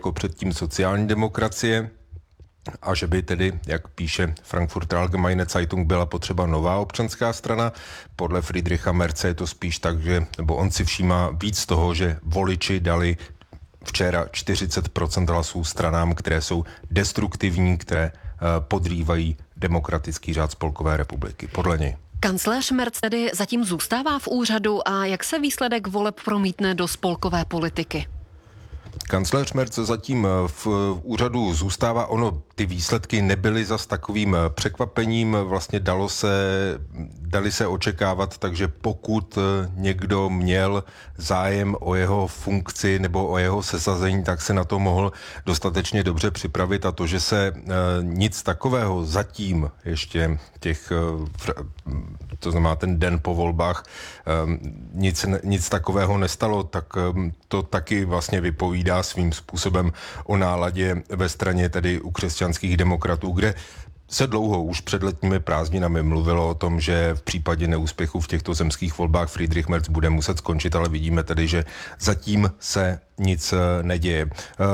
jako předtím sociální demokracie, a že by tedy, jak píše Frankfurter Allgemeine Zeitung, byla potřeba nová občanská strana. Podle Friedricha Merze je to spíš tak, že, nebo on si všímá víc toho, že voliči dali včera 40% hlasů stranám, které jsou destruktivní, které podrývají demokratický řád Spolkové republiky. Podle něj. Kancléř Merz tedy zatím zůstává v úřadu a jak se výsledek voleb promítne do spolkové politiky? Kancléř Merz zatím v úřadu zůstává. Ty výsledky nebyly zas takovým překvapením, vlastně dali se očekávat, takže pokud někdo měl zájem o jeho funkci nebo o jeho sesazení, tak se na to mohl dostatečně dobře připravit, a to, že se nic takového zatím ještě to znamená ten den po volbách, nic takového nestalo, tak to taky vlastně vypovídá svým způsobem o náladě ve straně, tedy u křesťanských demokratů, kde se dlouho už před letními prázdninami mluvilo o tom, že v případě neúspěchu v těchto zemských volbách Friedrich Merz bude muset skončit, ale vidíme tedy, že zatím se nic neděje.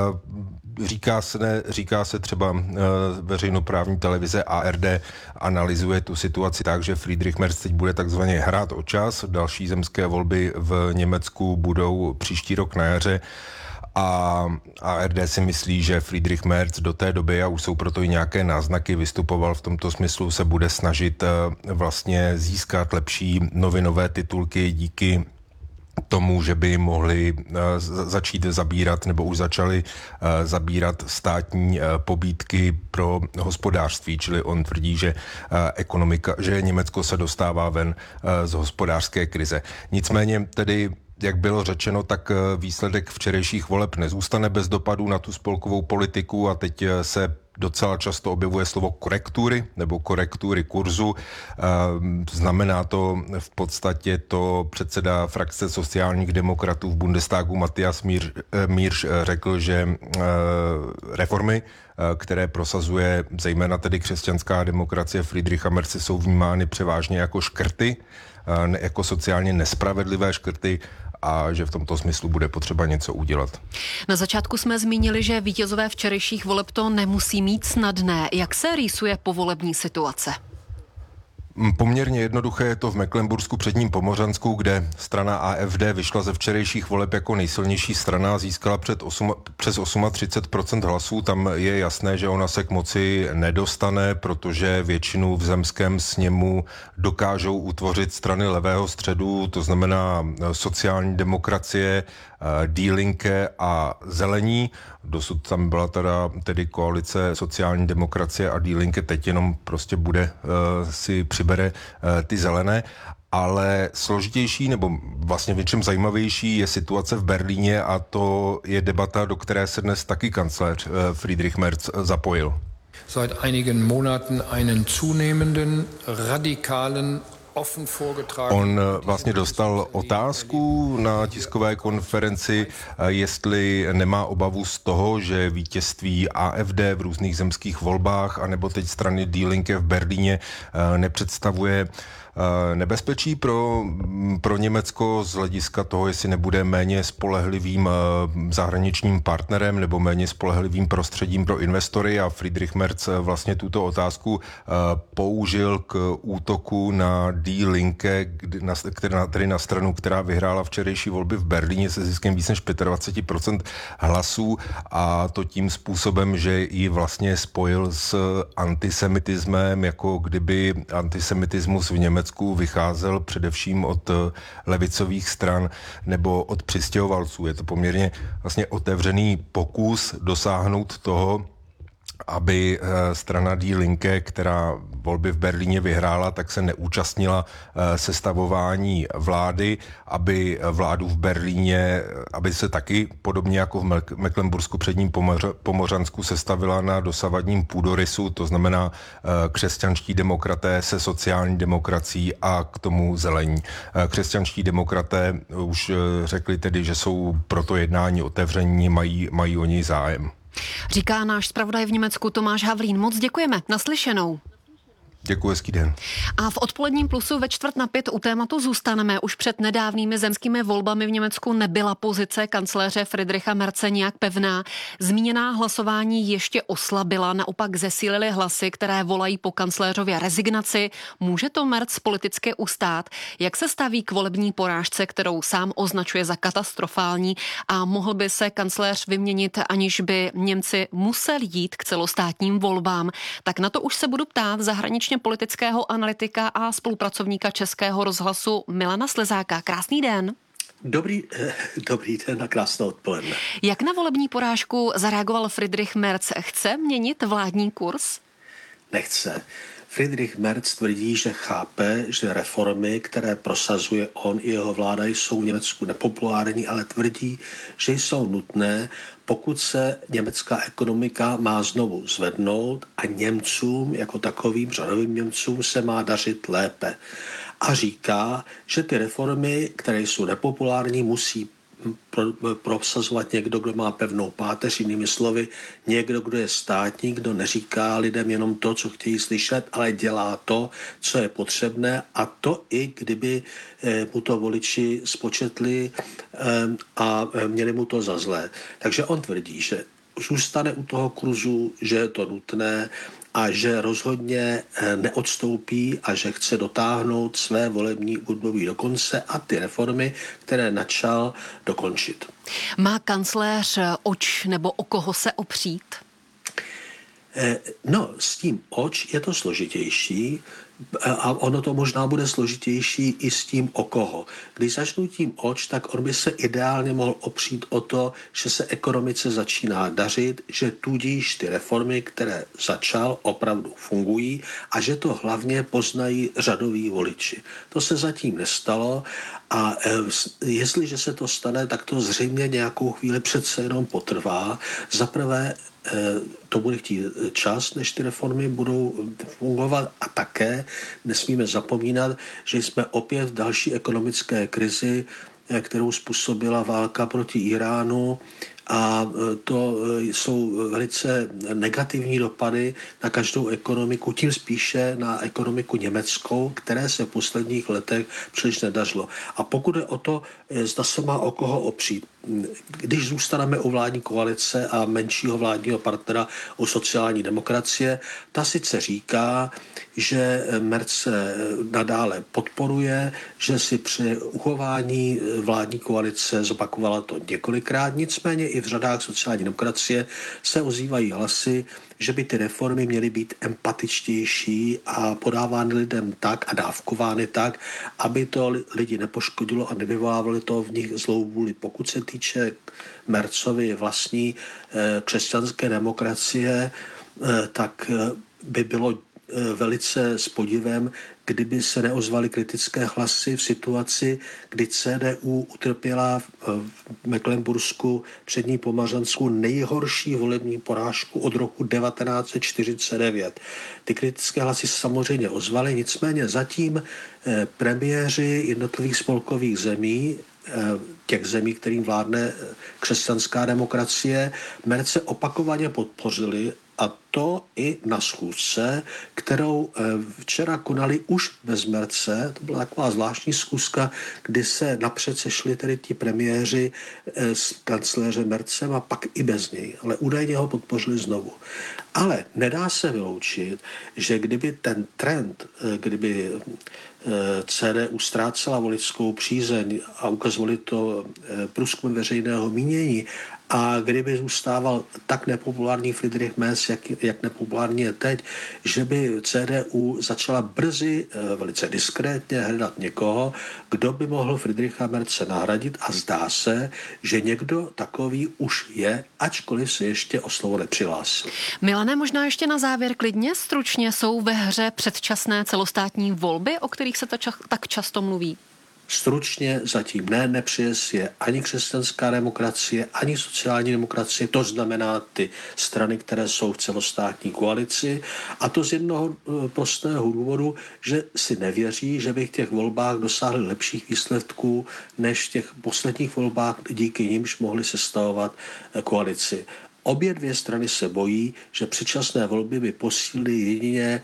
Říká se třeba veřejnoprávní televize ARD analyzuje tu situaci tak, že Friedrich Merz teď bude takzvaně hrát o čas. Další zemské volby v Německu budou příští rok na jaře. A ARD si myslí, že Friedrich Merz do té doby, a už jsou proto i nějaké náznaky, vystupoval v tomto smyslu, se bude snažit vlastně získat lepší novinové titulky díky tomu, že by mohli začít zabírat, nebo už začali zabírat státní pobídky pro hospodářství, čili on tvrdí, že že Německo se dostává ven z hospodářské krize. Nicméně tedy, jak bylo řečeno, tak výsledek včerejších voleb nezůstane bez dopadů na tu spolkovou politiku a teď se docela často objevuje slovo korektury nebo korektury kurzu. Znamená to v podstatě to předseda frakce sociálních demokratů v Bundestagu Matthias Miersch řekl, že reformy, které prosazuje zejména tedy křesťanská demokracie Friedricha Merze, jsou vnímány převážně jako škrty, jako sociálně nespravedlivé škrty, a že v tomto smyslu bude potřeba něco udělat. Na začátku jsme zmínili, že vítězové včerejších voleb to nemusí mít snadné. Jak se rýsuje povolební situace? Poměrně jednoduché je to v Mecklenbursku předním Pomořansku, kde strana AfD vyšla ze včerejších voleb jako nejsilnější strana a získala přes 38% hlasů. Tam je jasné, že ona se k moci nedostane, protože většinu v zemském sněmu dokážou utvořit strany levého středu, to znamená sociální demokracie, Die Linke a Zelení. Dosud tam byla tedy koalice sociální demokracie a Die Linke, teď jenom prostě si přibere ty zelené. Ale složitější nebo vlastně větším zajímavější je situace v Berlíně a to je debata, do které se dnes taky kancléř Friedrich Merz zapojil. Seit einigen Monaten einen zunehmenden radikalen. On vlastně dostal otázku na tiskové konferenci, jestli nemá obavu z toho, že vítězství AfD v různých zemských volbách anebo teď strany Die Linke v Berlíně nepředstavuje nebezpečí pro Německo z hlediska toho, jestli nebude méně spolehlivým zahraničním partnerem nebo méně spolehlivým prostředím pro investory, a Friedrich Merz vlastně tuto otázku použil k útoku na Die Linke, tedy na stranu, která vyhrála včerejší volby v Berlíně se ziskem víc než 25% hlasů, a to tím způsobem, že ji vlastně spojil s antisemitismem, jako kdyby antisemitismus v Německu vycházel především od levicových stran nebo od přistěhovalců. Je to poměrně vlastně otevřený pokus dosáhnout toho, aby strana Die Linke, která volby v Berlíně vyhrála, tak se neúčastnila sestavování vlády, aby vládu v Berlíně, aby se taky podobně jako v Mecklenbursku předním Pomořansku sestavila na dosavadním půdorysu, to znamená křesťanští demokraté se sociální demokracií a k tomu zelení. Křesťanští demokraté už řekli tedy, že jsou pro to jednání otevření, mají o něj zájem. Říká náš zpravodaj v Německu Tomáš Havlín. Moc děkujeme. Naslyšenou. Děkuji, hezký den. A v odpoledním plusu ve 4:45 u tématu zůstaneme. Už před nedávnými zemskými volbami v Německu nebyla pozice kancléře Friedricha Merze nějak pevná. Zmíněná hlasování ještě oslabila, naopak zesílily hlasy, které volají po kancléřově rezignaci. Může to Merz politicky ustát? Jak se staví k volební porážce, kterou sám označuje za katastrofální, a mohl by se kancléř vyměnit, aniž by Němci museli jít k celostátním volbám? Tak na to už se budu ptát zahraničně politického analytika a spolupracovníka Českého rozhlasu Milana Slezáka. Krásný den. Dobrý den a krásné odpoledne. Jak na volební porážku zareagoval Friedrich Merz? Chce měnit vládní kurz? Nechce. Friedrich Merz tvrdí, že chápe, že reformy, které prosazuje on i jeho vláda, jsou v Německu nepopulární, ale tvrdí, že jsou nutné, pokud se německá ekonomika má znovu zvednout a Němcům, jako takovým řadovým Němcům, se má dařit lépe. A říká, že ty reformy, které jsou nepopulární, musí prosazovat někdo, kdo má pevnou páteř, jinými slovy, někdo, kdo je státník, kdo neříká lidem jenom to, co chtějí slyšet, ale dělá to, co je potřebné, a to i kdyby mu to voliči spočetli a měli mu to za zlé. Takže on tvrdí, že zůstane u toho kurzu, že je to nutné a že rozhodně neodstoupí a že chce dotáhnout své volební období do konce a ty reformy, které načal, dokončit. Má kancléř oč nebo o koho se opřít? No, s tím oč je to složitější a ono to možná bude složitější i s tím o koho. Když začnu tím oč, tak on by se ideálně mohl opřít o to, že se ekonomice začíná dařit, že tudíž ty reformy, které začal, opravdu fungují a že to hlavně poznají řadoví voliči. To se zatím nestalo a jestliže se to stane, tak to zřejmě nějakou chvíli přece jenom potrvá. Zaprvé to bude chtít čas, než ty reformy budou fungovat, a také nesmíme zapomínat, že jsme opět v další ekonomické krizi, kterou způsobila válka proti Iránu, a to jsou velice negativní dopady na každou ekonomiku, tím spíše na ekonomiku německou, které se v posledních letech příliš nedařilo. A pokud je o to, zda se má o koho opřít, když zůstaneme u vládní koalice a menšího vládního partnera u sociální demokracie, ta sice říká, že Merz nadále podporuje, že si při uchování vládní koalice, zopakovala to několikrát, nicméně i v řadách sociální demokracie se ozývají hlasy, že by ty reformy měly být empatičtější a podávány lidem tak a dávkovány tak, aby to lidi nepoškodilo a nevyvolávalo to v nich zlou vůli. Pokud se týče Merzovy vlastní křesťanské demokracie, tak by bylo velice s podivem, kdyby se neozvaly kritické hlasy v situaci, kdy CDU utrpěla v Mecklenbursku, přední Pomařansku, nejhorší volební porážku od roku 1949. Ty kritické hlasy se samozřejmě ozvaly, nicméně zatím premiéři jednotlivých spolkových zemí, těch zemí, kterým vládne křesťanská demokracie, Merze opakovaně podpořili, a to i na schůzce, kterou včera konali už bez Merze. To byla taková zvláštní schůzka, kdy se napřed sešli tedy ti premiéři s kancléřem Merzem a pak i bez něj. Ale údajně ho podpořili znovu. Ale nedá se vyloučit, že kdyby ten trend, kdyby CDU ztrácela voličskou přízeň a ukazovali to průzkum veřejného mínění, a kdyby zůstával tak nepopulární Friedrich Merz, jak nepopulární je teď, že by CDU začala brzy, velice diskrétně hledat někoho, kdo by mohl Friedricha Merze nahradit, a zdá se, že někdo takový už je, ačkoliv se ještě o slovo nepřihlásil. Milane, možná ještě na závěr klidně stručně, jsou ve hře předčasné celostátní volby, o kterých se tak často mluví? Stručně zatím nepřeje si je ani křesťanská demokracie, ani sociální demokracie, to znamená ty strany, které jsou v celostátní koalici, a to z jednoho prostého důvodu, že si nevěří, že by v těch volbách dosáhli lepších výsledků než v těch posledních volbách, díky nimž mohli sestavovat koalici. Obě dvě strany se bojí, že předčasné volby by posílily jedině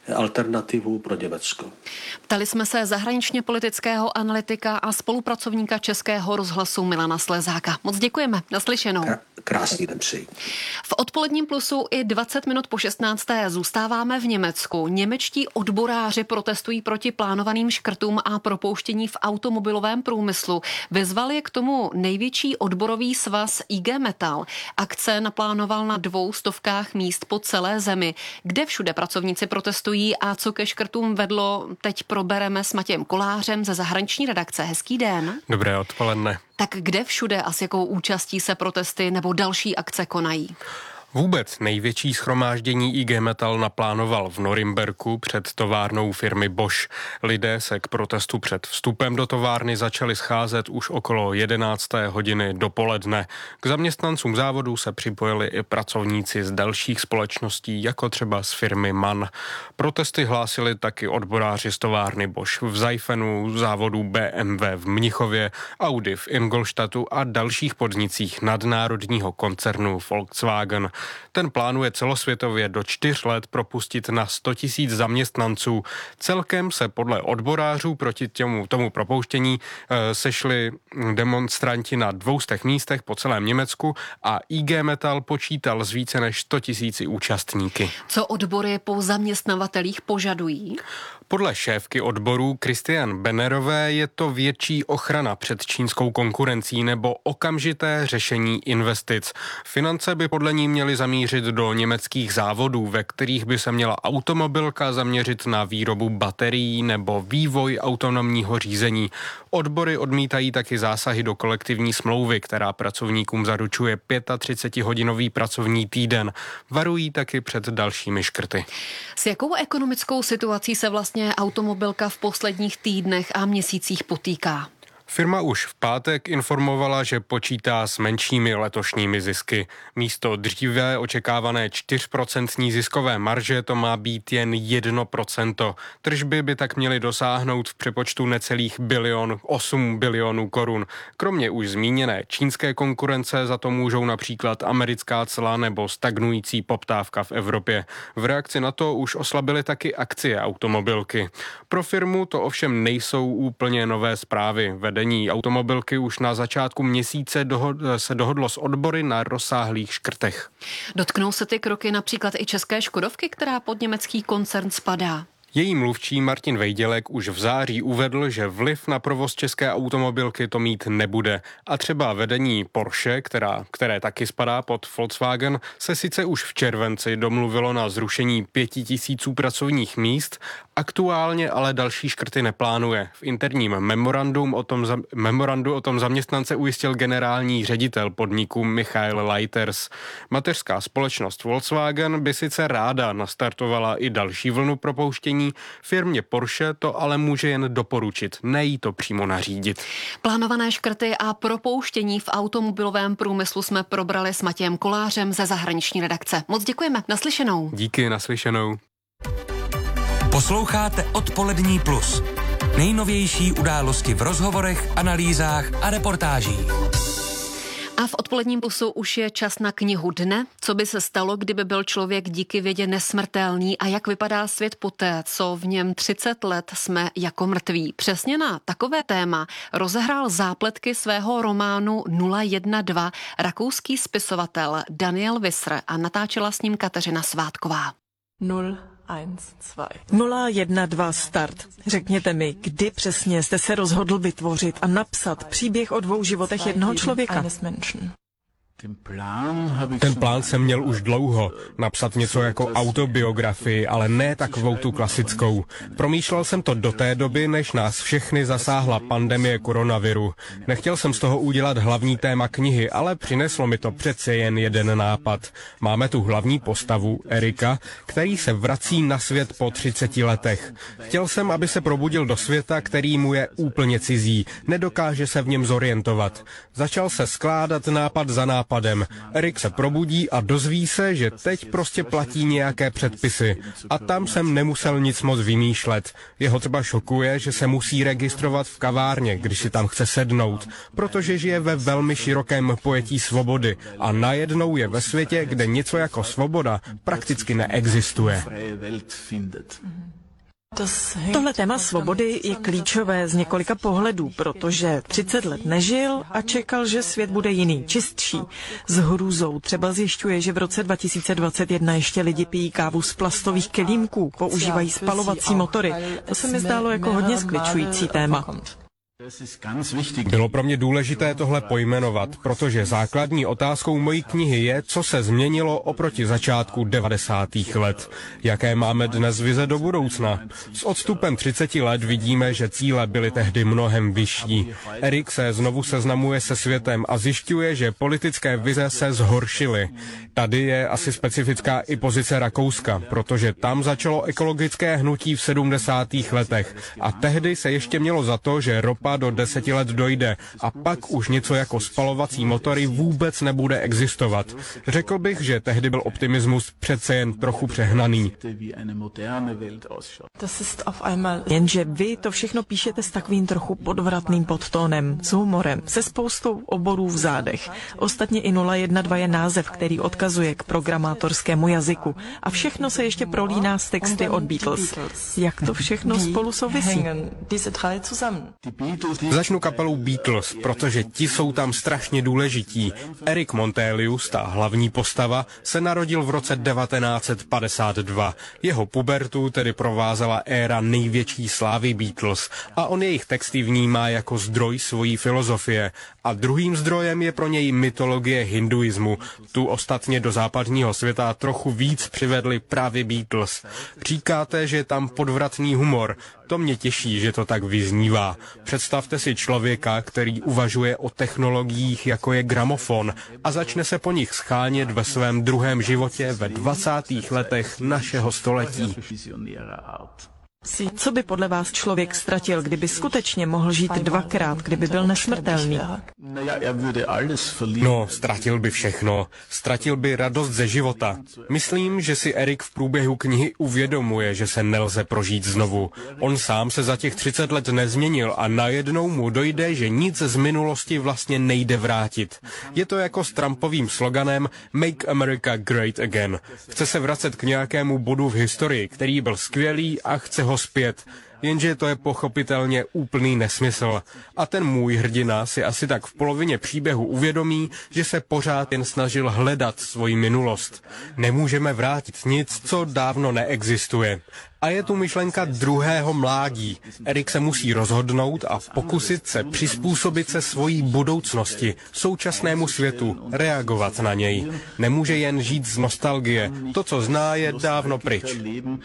alternativu pro Německo. Ptali jsme se zahraničně politického analytika a spolupracovníka Českého rozhlasu Milana Slezáka. Moc děkujeme. Naslyšenou. Krásný den přeji. V odpoledním plusu i 20 minut po 16. zůstáváme v Německu. Němečtí odboráři protestují proti plánovaným škrtům a propouštění v automobilovém průmyslu. Vyzval je k tomu největší odborový svaz IG Metall. Akce naplánoval na 200 míst po celé zemi. Kde všude pracovníci protestují a co ke škrtům vedlo, teď probereme s Matějem Kolářem ze zahraniční redakce. Hezký den. Dobré odpoledne. Tak kde všude a s jakou účastí se protesty nebo další akce konají? Vůbec největší shromáždění IG Metall naplánoval v Norimberku před továrnou firmy Bosch. Lidé se k protestu před vstupem do továrny začali scházet už okolo 11. hodiny dopoledne. K zaměstnancům závodu se připojili i pracovníci z dalších společností, jako třeba z firmy MAN. Protesty hlásili taky odboráři z továrny Bosch v Seifenu, závodu BMW v Mnichově, Audi v Ingolstadtu a dalších podnicích nadnárodního koncernu Volkswagen. Ten plánuje celosvětově do 4 let propustit na 100 000 zaměstnanců. Celkem se podle odborářů proti tomu propouštění sešli demonstranti na 200 místech po celém Německu a IG Metall počítal s více než 100 000 účastníky. Co odbory po zaměstnavatelích požadují? Podle šéfky odborů Christian Bennerové je to větší ochrana před čínskou konkurencí nebo okamžité řešení investic. Finance by podle ní měly zamířit do německých závodů, ve kterých by se měla automobilka zaměřit na výrobu baterií nebo vývoj autonomního řízení. Odbory odmítají taky zásahy do kolektivní smlouvy, která pracovníkům zaručuje 35hodinový pracovní týden. Varují taky před dalšími škrty. S jakou ekonomickou situací se vlastně automobilka v posledních týdnech a měsících potýká? Firma už v pátek informovala, že počítá s menšími letošními zisky. Místo dříve očekávané 4% ziskové marže to má být jen 1%. Tržby by tak měly dosáhnout v přepočtu necelých 8 bilionů korun. Kromě už zmíněné čínské konkurence za to můžou například americká cla nebo stagnující poptávka v Evropě. V reakci na to už oslabily taky akcie automobilky. Pro firmu to ovšem nejsou úplně nové zprávy. Vedení automobilky už na začátku měsíce se dohodlo s odbory na rozsáhlých škrtech. Dotknou se ty kroky například i české Škodovky, která pod německý koncern spadá? Její mluvčí Martin Vejdělek už v září uvedl, že vliv na provoz české automobilky to mít nebude. A třeba vedení Porsche, které taky spadá pod Volkswagen, se sice už v červenci domluvilo na zrušení 5000 pracovních míst, aktuálně ale další škrty neplánuje. V interním memorandu o tom zaměstnance ujistil generální ředitel podniku Michael Leiters. Mateřská společnost Volkswagen by sice ráda nastartovala i další vlnu propouštění, firmě Porsche to ale může jen doporučit, ne jí to přímo nařídit. Plánované škrty a propouštění v automobilovém průmyslu jsme probrali s Matějem Kolářem ze zahraniční redakce. Moc děkujeme, naslyšenou. Díky, naslyšenou. Posloucháte Odpolední plus. Nejnovější události v rozhovorech, analýzách a reportážích. A v odpoledním plusu už je čas na knihu dne. Co by se stalo, kdyby byl člověk díky vědě nesmrtelný a jak vypadá svět poté, co v něm 30 let jsme jako mrtví. Přesně na takové téma rozehrál zápletky svého románu 012 rakouský spisovatel Daniel Visser a natáčela s ním Kateřina Svátková. 012 start. Řekněte mi, kdy přesně jste se rozhodl vytvořit a napsat příběh o 2 životech jednoho člověka? Ten plán jsem měl už dlouho. Napsat něco jako autobiografii, ale ne takovou tu klasickou. Promýšlel jsem to do té doby, než nás všechny zasáhla pandemie koronaviru. Nechtěl jsem z toho udělat hlavní téma knihy, ale přineslo mi to přece jen jeden nápad. Máme tu hlavní postavu, Erika, který se vrací na svět po 30 letech. Chtěl jsem, aby se probudil do světa, který mu je úplně cizí. Nedokáže se v něm zorientovat. Začal se skládat nápad za nápad. západem. Erik se probudí a dozví se, že teď prostě platí nějaké předpisy. A tam jsem nemusel nic moc vymýšlet. Jeho třeba šokuje, že se musí registrovat v kavárně, když si tam chce sednout, protože žije ve velmi širokém pojetí svobody a najednou je ve světě, kde něco jako svoboda prakticky neexistuje. Tohle téma svobody je klíčové z několika pohledů, protože 30 let nežil a čekal, že svět bude jiný, čistší. S hrůzou třeba zjišťuje, že v roce 2021 ještě lidi pijí kávu z plastových kelímků, používají spalovací motory. To se mi zdálo jako hodně skličující téma. Bylo pro mě důležité tohle pojmenovat, protože základní otázkou mojí knihy je, co se změnilo oproti začátku 90. let. Jaké máme dnes vize do budoucna? S odstupem 30 let vidíme, že cíle byly tehdy mnohem vyšší. Erik se znovu seznamuje se světem a zjišťuje, že politické vize se zhoršily. Tady je asi specifická i pozice Rakouska, protože tam začalo ekologické hnutí v 70. letech a tehdy se ještě mělo za to, že ropa do 10 let dojde a pak už něco jako spalovací motory vůbec nebude existovat. Řekl bych, že tehdy byl optimismus přece jen trochu přehnaný. Jenže vy to všechno píšete s takovým trochu podvratným podtónem, s humorem, se spoustou oborů v zádech. Ostatně i 012 je název, který odkazuje k programátorskému jazyku. A všechno se ještě prolíná s texty od Beatles. Jak to všechno spolu souvisí? Začnu kapelou Beatles, protože ti jsou tam strašně důležití. Erik Montelius, ta hlavní postava, se narodil v roce 1952. Jeho pubertu tedy provázela éra největší slávy Beatles a on jejich texty vnímá jako zdroj svojí filozofie. A druhým zdrojem je pro něj mytologie hinduismu. Tu ostatně do západního světa trochu víc přivedli právě Beatles. Říkáte, že je tam podvratný humor. To mě těší, že to tak vyznívá. Představte si člověka, který uvažuje o technologiích, jako je gramofon, a začne se po nich schánět ve svém druhém životě ve 20. letech našeho století. Co by podle vás člověk ztratil, kdyby skutečně mohl žít dvakrát, kdyby byl nesmrtelný? No, ztratil by všechno. Ztratil by radost ze života. Myslím, že si Erik v průběhu knihy uvědomuje, že se nelze prožít znovu. On sám se za těch 30 let nezměnil a najednou mu dojde, že nic z minulosti vlastně nejde vrátit. Je to jako s Trumpovým sloganem Make America Great Again. Chce se vracet k nějakému bodu v historii, který byl skvělý a chce ho zpět. Jenže to je pochopitelně úplný nesmysl. A ten můj hrdina si asi tak v polovině příběhu uvědomí, že se pořád jen snažil hledat svoji minulost. Nemůžeme vrátit nic, co dávno neexistuje. A je tu myšlenka druhého mládí. Erik se musí rozhodnout a pokusit se přizpůsobit se svojí budoucnosti, současnému světu, reagovat na něj. Nemůže jen žít z nostalgie. To, co zná, je dávno pryč.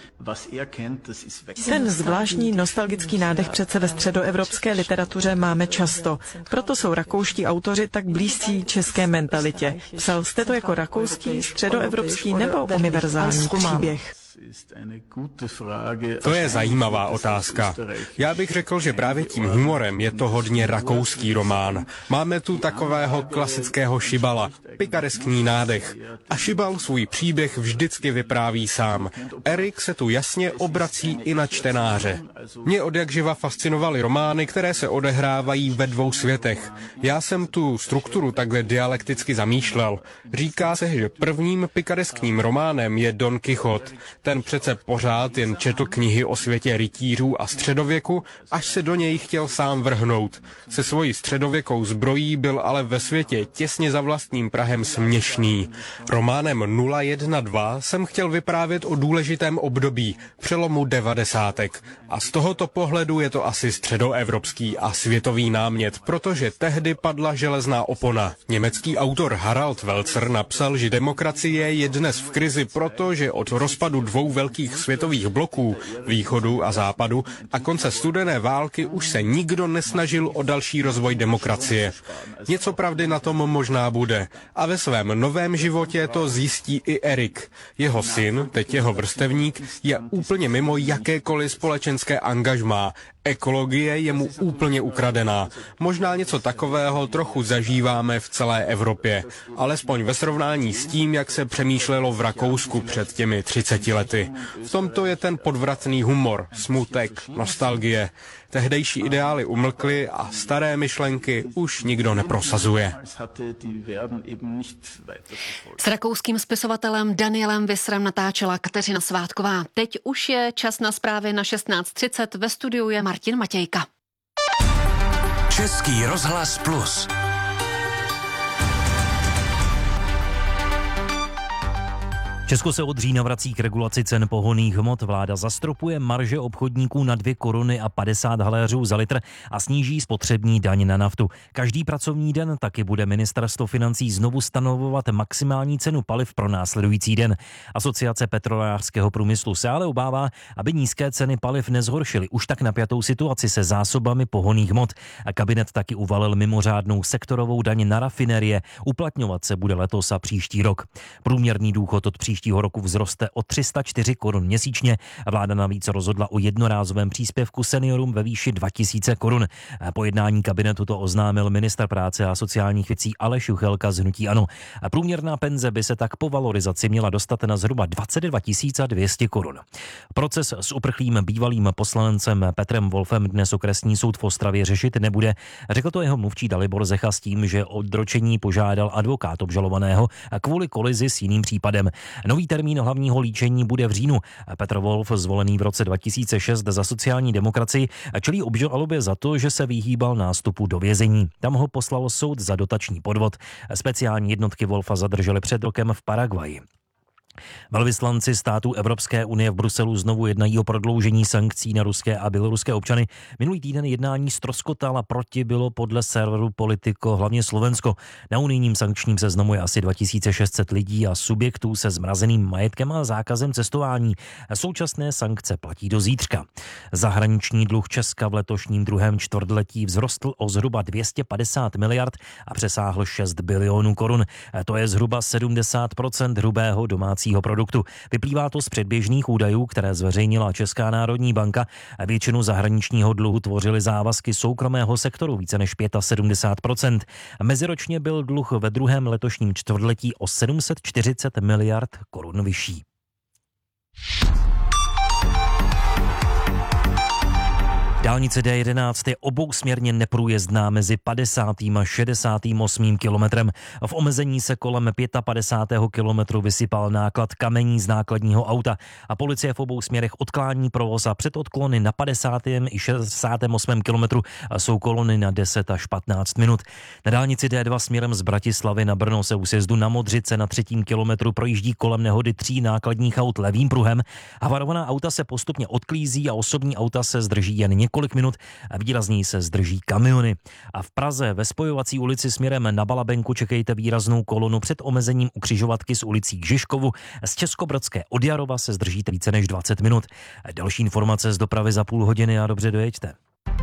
Ten zvláštní nostalgický nádech přece ve středoevropské literatuře máme často. Proto jsou rakouští autoři tak blízcí české mentalitě. Psal jste to jako rakouský, středoevropský nebo univerzální příběh? To je zajímavá otázka. Já bych řekl, že právě tím humorem je to hodně rakouský román. Máme tu takového klasického Šibala, pikareskní nádech. A Šibal svůj příběh vždycky vypráví sám. Erik se tu jasně obrací i na čtenáře. Mě odjakživa fascinovaly romány, které se odehrávají ve dvou světech. Já jsem tu strukturu takhle dialekticky zamýšlel. Říká se, že prvním pikareskním románem je Don Quixote. Ten přece pořád jen četl knihy o světě rytířů a středověku, až se do něj chtěl sám vrhnout. Se svojí středověkou zbrojí byl ale ve světě těsně za vlastním prahem směšný. Románem 012 jsem chtěl vyprávět o důležitém období, přelomu 90. A z tohoto pohledu je to asi středoevropský a světový námět, protože tehdy padla železná opona. Německý autor Harald Welzer napsal, že demokracie je dnes v krizi proto, že od rozpadu dvou velkých světových bloků, východu a západu, a konce studené války už se nikdo nesnažil o další rozvoj demokracie. Něco pravdy na tom možná bude. A ve svém novém životě to zjistí i Erik. Jeho syn, teď jeho vrstevník, je úplně mimo jakékoliv společenské angažmá. Ekologie je mu úplně ukradená. Možná něco takového trochu zažíváme v celé Evropě. Alespoň ve srovnání s tím, jak se přemýšlelo v Rakousku před těmi 30 lety. V tomto je ten podvratný humor, smutek, nostalgie. Tehdejší ideály umlkly a staré myšlenky už nikdo neprosazuje. S rakouským spisovatelem Danielem Visserem natáčela Kateřina Svátková. Teď už je čas na zprávy na 16:30. Ve studiu je Martin Matějka. Český rozhlas Plus. Česko se od října vrací k regulaci cen pohonných hmot. Vláda zastropuje marže obchodníků na 2 koruny a 50 haléřů za litr a sníží spotřební daň na naftu. Každý pracovní den taky bude ministerstvo financí znovu stanovovat maximální cenu paliv pro následující den. Asociace petrolejářského průmyslu se ale obává, aby nízké ceny paliv nezhoršily už tak napjatou situaci se zásobami pohonných hmot. A kabinet taky uvalil mimořádnou sektorovou daň na rafinérie. Uplatňovat se bude letos a příští rok. Průměrný důchod od příštího roku vzroste o 304 korun měsíčně. Vláda navíc rozhodla o jednorázovém příspěvku seniorům ve výši 2000 korun. Po jednání kabinetu to oznámil ministr práce a sociálních věcí Aleš Juchelka z hnutí ANO. Průměrná penze by se tak po valorizaci měla dostat na zhruba 22 200 korun. Proces s uprchlým bývalým poslancem Petrem Wolfem dnes okresní soud v Ostravě řešit nebude. Řekl to jeho mluvčí Dalibor Zecha s tím, že o odročení požádal advokát obžalovaného kvůli kolizi s jiným případem. Nový termín hlavního líčení bude v říjnu. Petr Wolf, zvolený v roce 2006 za sociální demokracii, čelí obžalobě za to, že se vyhýbal nástupu do vězení. Tam ho poslal soud za dotační podvod. Speciální jednotky Wolfa zadrželi před rokem v Paraguayi. Velvyslanci států Evropské unie v Bruselu znovu jednají o prodloužení sankcí na ruské a běloruské občany. Minulý týden jednání ztroskotal a proti bylo podle serveru Politico hlavně Slovensko. Na unijním sankčním seznamu je asi 2600 lidí a subjektů se zmrazeným majetkem a zákazem cestování. Současné sankce platí do zítřka. Zahraniční dluh Česka v letošním druhém čtvrtletí vzrostl o zhruba 250 miliard a přesáhl 6 bilionů korun. To je zhruba 70% hrubého domácího produktu. Vyplývá to z předběžných údajů, které zveřejnila Česká národní banka. Většinu zahraničního dluhu tvořily závazky soukromého sektoru, více než 75%. Meziročně byl dluh ve druhém letošním čtvrtletí o 740 miliard korun vyšší. Dálnice D11 je obousměrně neprůjezdná mezi 50. a 68. kilometrem. V omezení se kolem 55. kilometru vysypal náklad kamení z nákladního auta a policie v obou směrech odklání provoz a před odklony na 50. i 68. kilometru jsou kolony na 10 až 15 minut. Na dálnici D2 směrem z Bratislavy na Brno se u sjezdu na Modřice na 3. kilometru projíždí kolem nehody 3 nákladních aut levým pruhem. Havarovaná auta se postupně odklízí a osobní auta se zdrží jen několik minut a výrazněji se zdrží kamiony. A v Praze ve spojovací ulici směrem na Balabenku čekejte výraznou kolonu před omezením u křižovatky s ulicí k Žižkovu. Z Českobrodské od Jarova se zdržíte více než 20 minut. Další informace z dopravy za půl hodiny a dobře dojeďte.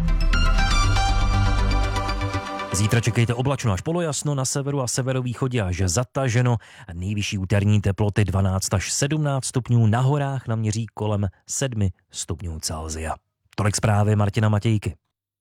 Zítra čekejte oblačno až polojasno na severu a severovýchodě až zataženo. Nejvyšší úterní teploty 12 až 17 stupňů, na horách naměří kolem 7 stupňů Celsia. Tolik zprávy Martina Matějky.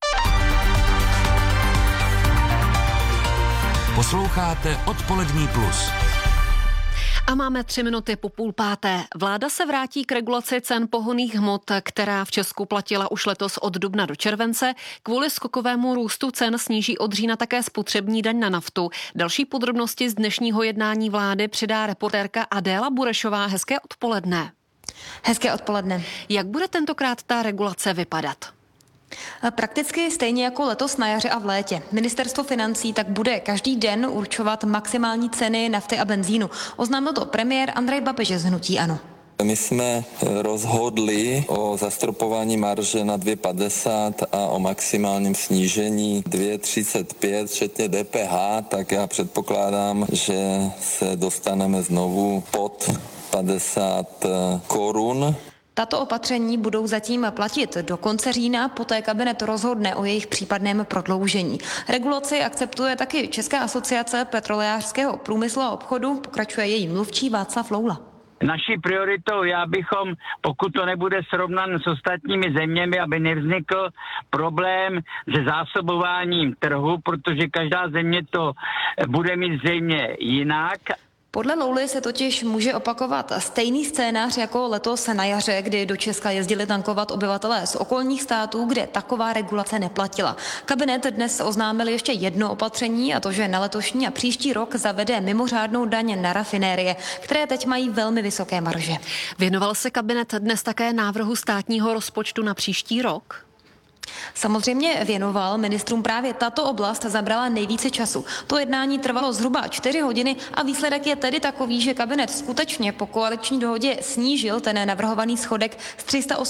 Posloucháte Odpolední plus. A máme 3 minuty po 4:30. Vláda se vrátí k regulaci cen pohonných hmot, která v Česku platila už letos od dubna do července. Kvůli skokovému růstu cen sníží od října také spotřební daň na naftu. Další podrobnosti z dnešního jednání vlády přidá reportérka Adéla Burešová. Hezké odpoledne. Hezké odpoledne. Jak bude tentokrát ta regulace vypadat? Prakticky stejně jako letos na jaře a v létě. Ministerstvo financí tak bude každý den určovat maximální ceny nafty a benzínu. Oznámil to premiér Andrej Babiš z hnutí ANO. My jsme rozhodli o zastropování marže na 2,50 a o maximálním snížení 2,35, včetně DPH, tak já předpokládám, že se dostaneme znovu pod 50 korun. Tato opatření budou zatím platit do konce října, poté kabinet rozhodne o jejich případném prodloužení. Regulaci akceptuje taky Česká asociace petrolejářského průmyslu a obchodu, pokračuje její mluvčí Václav Loula. Naší prioritou je, abychom, pokud to nebude srovnan s ostatními zeměmi, aby nevznikl problém se zásobováním trhu, protože každá země to bude mít zřejmě jinak. Podle Louly se totiž může opakovat stejný scénář jako letos na jaře, kdy do Česka jezdili tankovat obyvatelé z okolních států, kde taková regulace neplatila. Kabinet dnes oznámil ještě jedno opatření, a to, že na letošní a příští rok zavede mimořádnou daň na rafinérie, které teď mají velmi vysoké marže. Věnoval se kabinet dnes také návrhu státního rozpočtu na příští rok? Samozřejmě věnoval. Ministrům právě tato oblast zabrala nejvíce času. To jednání trvalo zhruba 4 hodiny a výsledek je tedy takový, že kabinet skutečně po koaliční dohodě snížil ten navrhovaný schodek z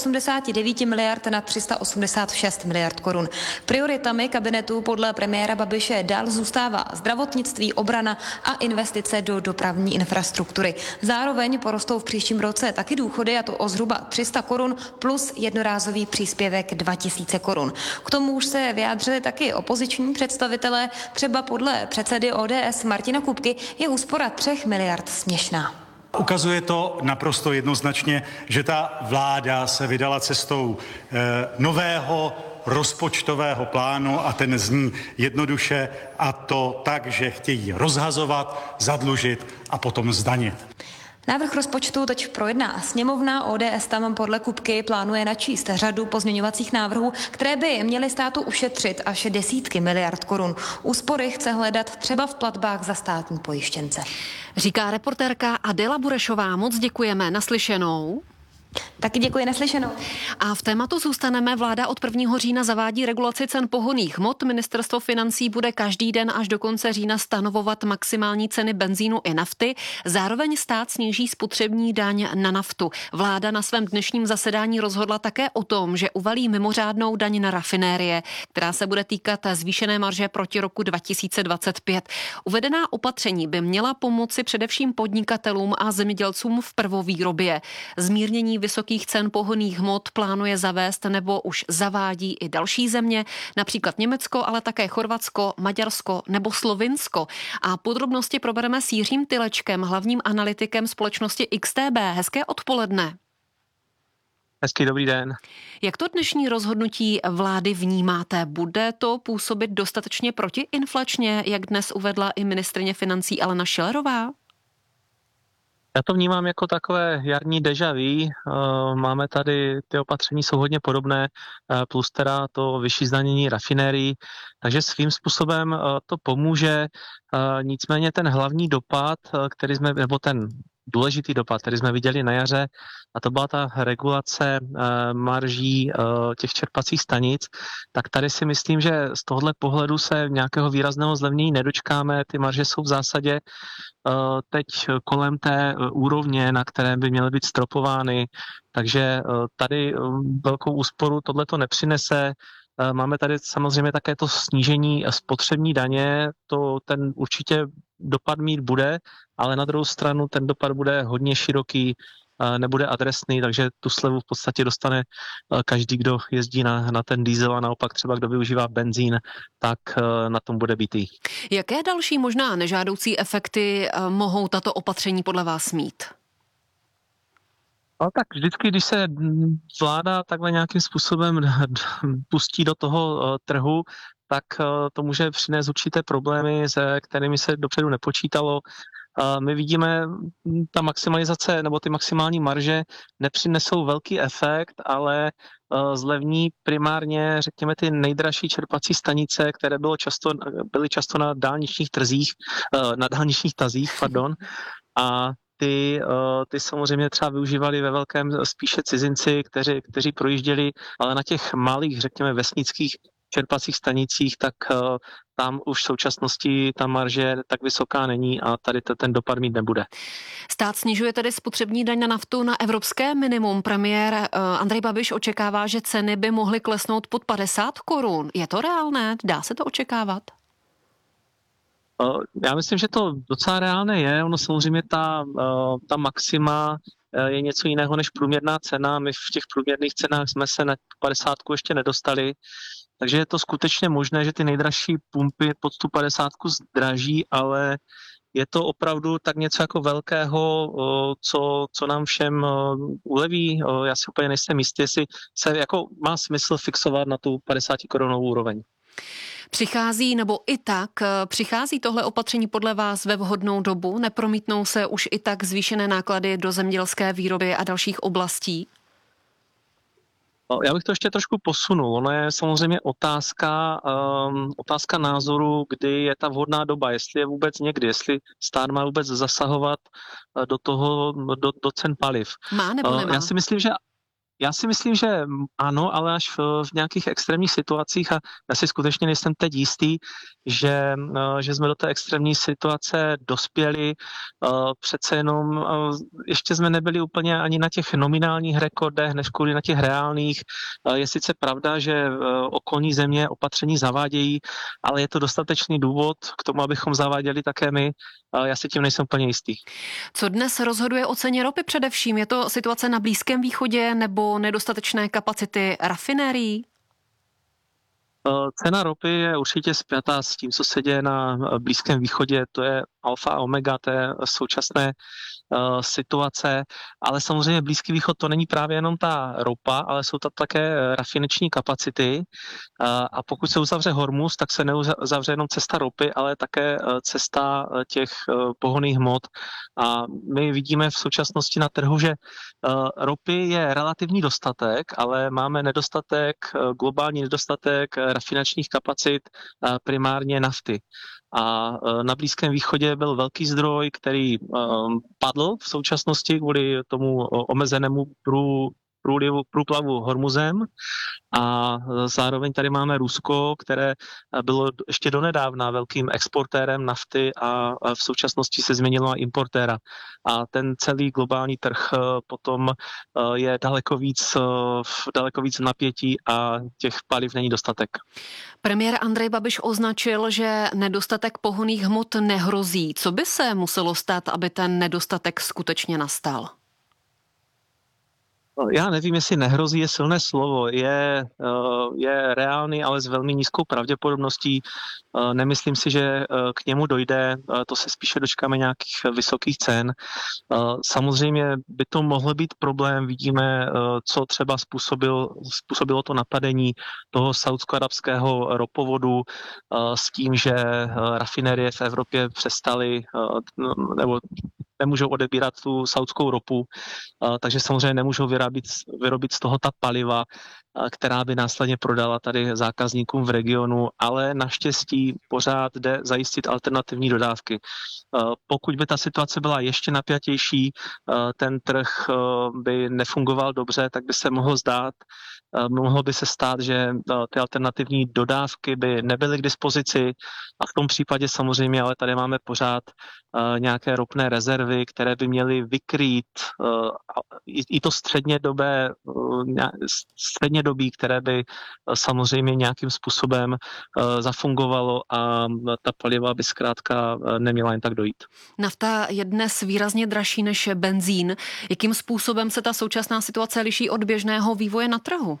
389 miliard na 386 miliard korun. Prioritami kabinetu podle premiéra Babiše dál zůstává zdravotnictví, obrana a investice do dopravní infrastruktury. Zároveň porostou v příštím roce taky důchody, a to o zhruba 300 korun plus jednorázový příspěvek 2000 korun. K tomu už se vyjádřili taky opoziční představitelé. Třeba podle předsedy ODS Martina Kupky je úspora 3 miliard směšná. Ukazuje to naprosto jednoznačně, že ta vláda se vydala cestou nového rozpočtového plánu a ten zní jednoduše, a to tak, že chtějí rozhazovat, zadlužit a potom zdanit. Návrh rozpočtu teď projedná sněmovna. ODS tam podle Kupky plánuje načíst řadu pozměňovacích návrhů, které by měly státu ušetřit až desítky miliard korun. Úspory chce hledat třeba v platbách za státní pojištěnce. Říká reportérka Adela Burešová. Moc děkujeme, naslyšenou. Taky děkuji, naslyšenou. A v tématu zůstaneme. Vláda od 1. října zavádí regulaci cen pohonných hmot. Ministerstvo financí bude každý den až do konce října stanovovat maximální ceny benzínu i nafty. Zároveň stát sníží spotřební daň na naftu. Vláda na svém dnešním zasedání rozhodla také o tom, že uvalí mimořádnou daň na rafinérie, která se bude týkat zvýšené marže proti roku 2025. Uvedená opatření by měla pomoci především podnikatelům a zemědělcům v prvovýrobě. Zmírnění vysokých cen pohonných hmot plánuje zavést nebo už zavádí i další země, například Německo, ale také Chorvatsko, Maďarsko nebo Slovinsko. A podrobnosti probereme s Jiřím Tylečkem, hlavním analytikem společnosti XTB. Hezké odpoledne. Hezký dobrý den. Jak to dnešní rozhodnutí vlády vnímáte? Bude to působit dostatečně protiinflačně, jak dnes uvedla i ministryně financí Alena Schillerová? Já to vnímám jako takové jarní déjà vu. Máme tady, ty opatření jsou hodně podobné, plus teda to vyšší zdanění rafinérií, takže svým způsobem to pomůže. Nicméně ten hlavní dopad, nebo ten důležitý dopad, který jsme viděli na jaře, a to byla ta regulace marží těch čerpacích stanic, tak tady si myslím, že z tohohle pohledu se nějakého výrazného zlevnění nedočkáme. Ty marže jsou v zásadě teď kolem té úrovně, na které by měly být stropovány, takže tady velkou úsporu tohle to nepřinese. Máme tady samozřejmě také to snížení spotřební daně, ten určitě dopad mít bude, ale na druhou stranu ten dopad bude hodně široký, nebude adresný, takže tu slevu v podstatě dostane každý, kdo jezdí na ten diesel, a naopak třeba kdo využívá benzín, tak na tom bude bitý. Jaké další možná nežádoucí efekty mohou tato opatření podle vás mít? No tak vždycky, když se vláda takhle nějakým způsobem pustí do toho trhu, tak to může přinést určité problémy, se kterými se dopředu nepočítalo. My vidíme, ta maximalizace nebo ty maximální marže nepřinesou velký efekt, ale zlevní primárně, řekněme, ty nejdražší čerpací stanice, které byly často na dálničních tazích, a ty samozřejmě třeba využívali ve velkém spíše cizinci, kteří projížděli, ale na těch malých, řekněme, vesnických čerpacích stanicích, tak tam už v současnosti ta marže tak vysoká není a tady ten dopad mít nebude. Stát snižuje tedy spotřební daň na naftu na evropské minimum. Premiér Andrej Babiš očekává, že ceny by mohly klesnout pod 50 korun. Je to reálné? Dá se to očekávat? Já myslím, že to docela reálné je. Ono samozřejmě ta maxima je něco jiného než průměrná cena. My v těch průměrných cenách jsme se na 50 ještě nedostali. Takže je to skutečně možné, že ty nejdražší pumpy pod tu 50 zdraží, ale je to opravdu tak něco jako velkého, co nám všem uleví. Já si úplně nejsem jistý, jestli se jako má smysl fixovat na tu 50 korunovou úroveň. Přichází, nebo i tak, přichází tohle opatření podle vás ve vhodnou dobu? Nepromítnou se už i tak zvýšené náklady do zemědělské výroby a dalších oblastí? Já bych to ještě trošku posunul. Ono je samozřejmě otázka názoru, kdy je ta vhodná doba, jestli je vůbec někdy, jestli stát má vůbec zasahovat do cen paliv. Má nebo nemá? Já si myslím, že ano, ale až v nějakých extrémních situacích a já si skutečně nejsem teď jistý, že jsme do té extrémní situace dospěli. Přece jenom ještě jsme nebyli úplně ani na těch nominálních rekordech, než kvůli na těch reálných. Je sice pravda, že okolní země opatření zavádějí, ale je to dostatečný důvod k tomu, abychom zaváděli také my. Já si tím nejsem úplně jistý. Co dnes rozhoduje o ceně ropy především? Je to situace na Blízkém východě nebo nedostatečné kapacity rafinérií? Cena ropy je určitě spjatá s tím, co se děje na Blízkém východě. To je alfa a omega té současné situace, ale samozřejmě Blízký východ to není právě jenom ta ropa, ale jsou tam také rafineční kapacity a pokud se uzavře Hormuz, tak se neuzavře jenom cesta ropy, ale také cesta těch pohonných hmot a my vidíme v současnosti na trhu, že ropy je relativní dostatek, ale máme globální nedostatek rafinačních kapacit, primárně nafty. A na Blízkém východě byl velký zdroj, který padl v současnosti kvůli tomu omezenému průplavu Hormuzem a zároveň tady máme Rusko, které bylo ještě donedávna velkým exportérem nafty a v současnosti se změnilo na importéra. A ten celý globální trh potom je daleko víc napětí a těch paliv není dostatek. Premiér Andrej Babiš označil, že nedostatek pohonných hmot nehrozí. Co by se muselo stát, aby ten nedostatek skutečně nastal? Já nevím, jestli nehrozí je silné slovo. Je reálný, ale s velmi nízkou pravděpodobností. Nemyslím si, že k němu dojde. To se spíše dočkáme nějakých vysokých cen. Samozřejmě by to mohl být problém. Vidíme, co třeba způsobilo to napadení toho saúdsko-arabského ropovodu s tím, že rafinerie v Evropě přestaly nebo nemůžou odebírat tu saudskou ropu, takže samozřejmě nemůžou vyrobit z toho ta paliva, která by následně prodala tady zákazníkům v regionu, ale naštěstí pořád jde zajistit alternativní dodávky. Pokud by ta situace byla ještě napjatější, ten trh by nefungoval dobře, tak by se mohlo by se stát, že ty alternativní dodávky by nebyly k dispozici a v tom případě samozřejmě, ale tady máme pořád nějaké ropné rezervy, které by měly vykrýt i to střednědobí, které by samozřejmě nějakým způsobem zafungovalo a ta paliva by zkrátka neměla jen tak dojít. Nafta je dnes výrazně dražší než benzín. Jakým způsobem se ta současná situace liší od běžného vývoje na trhu?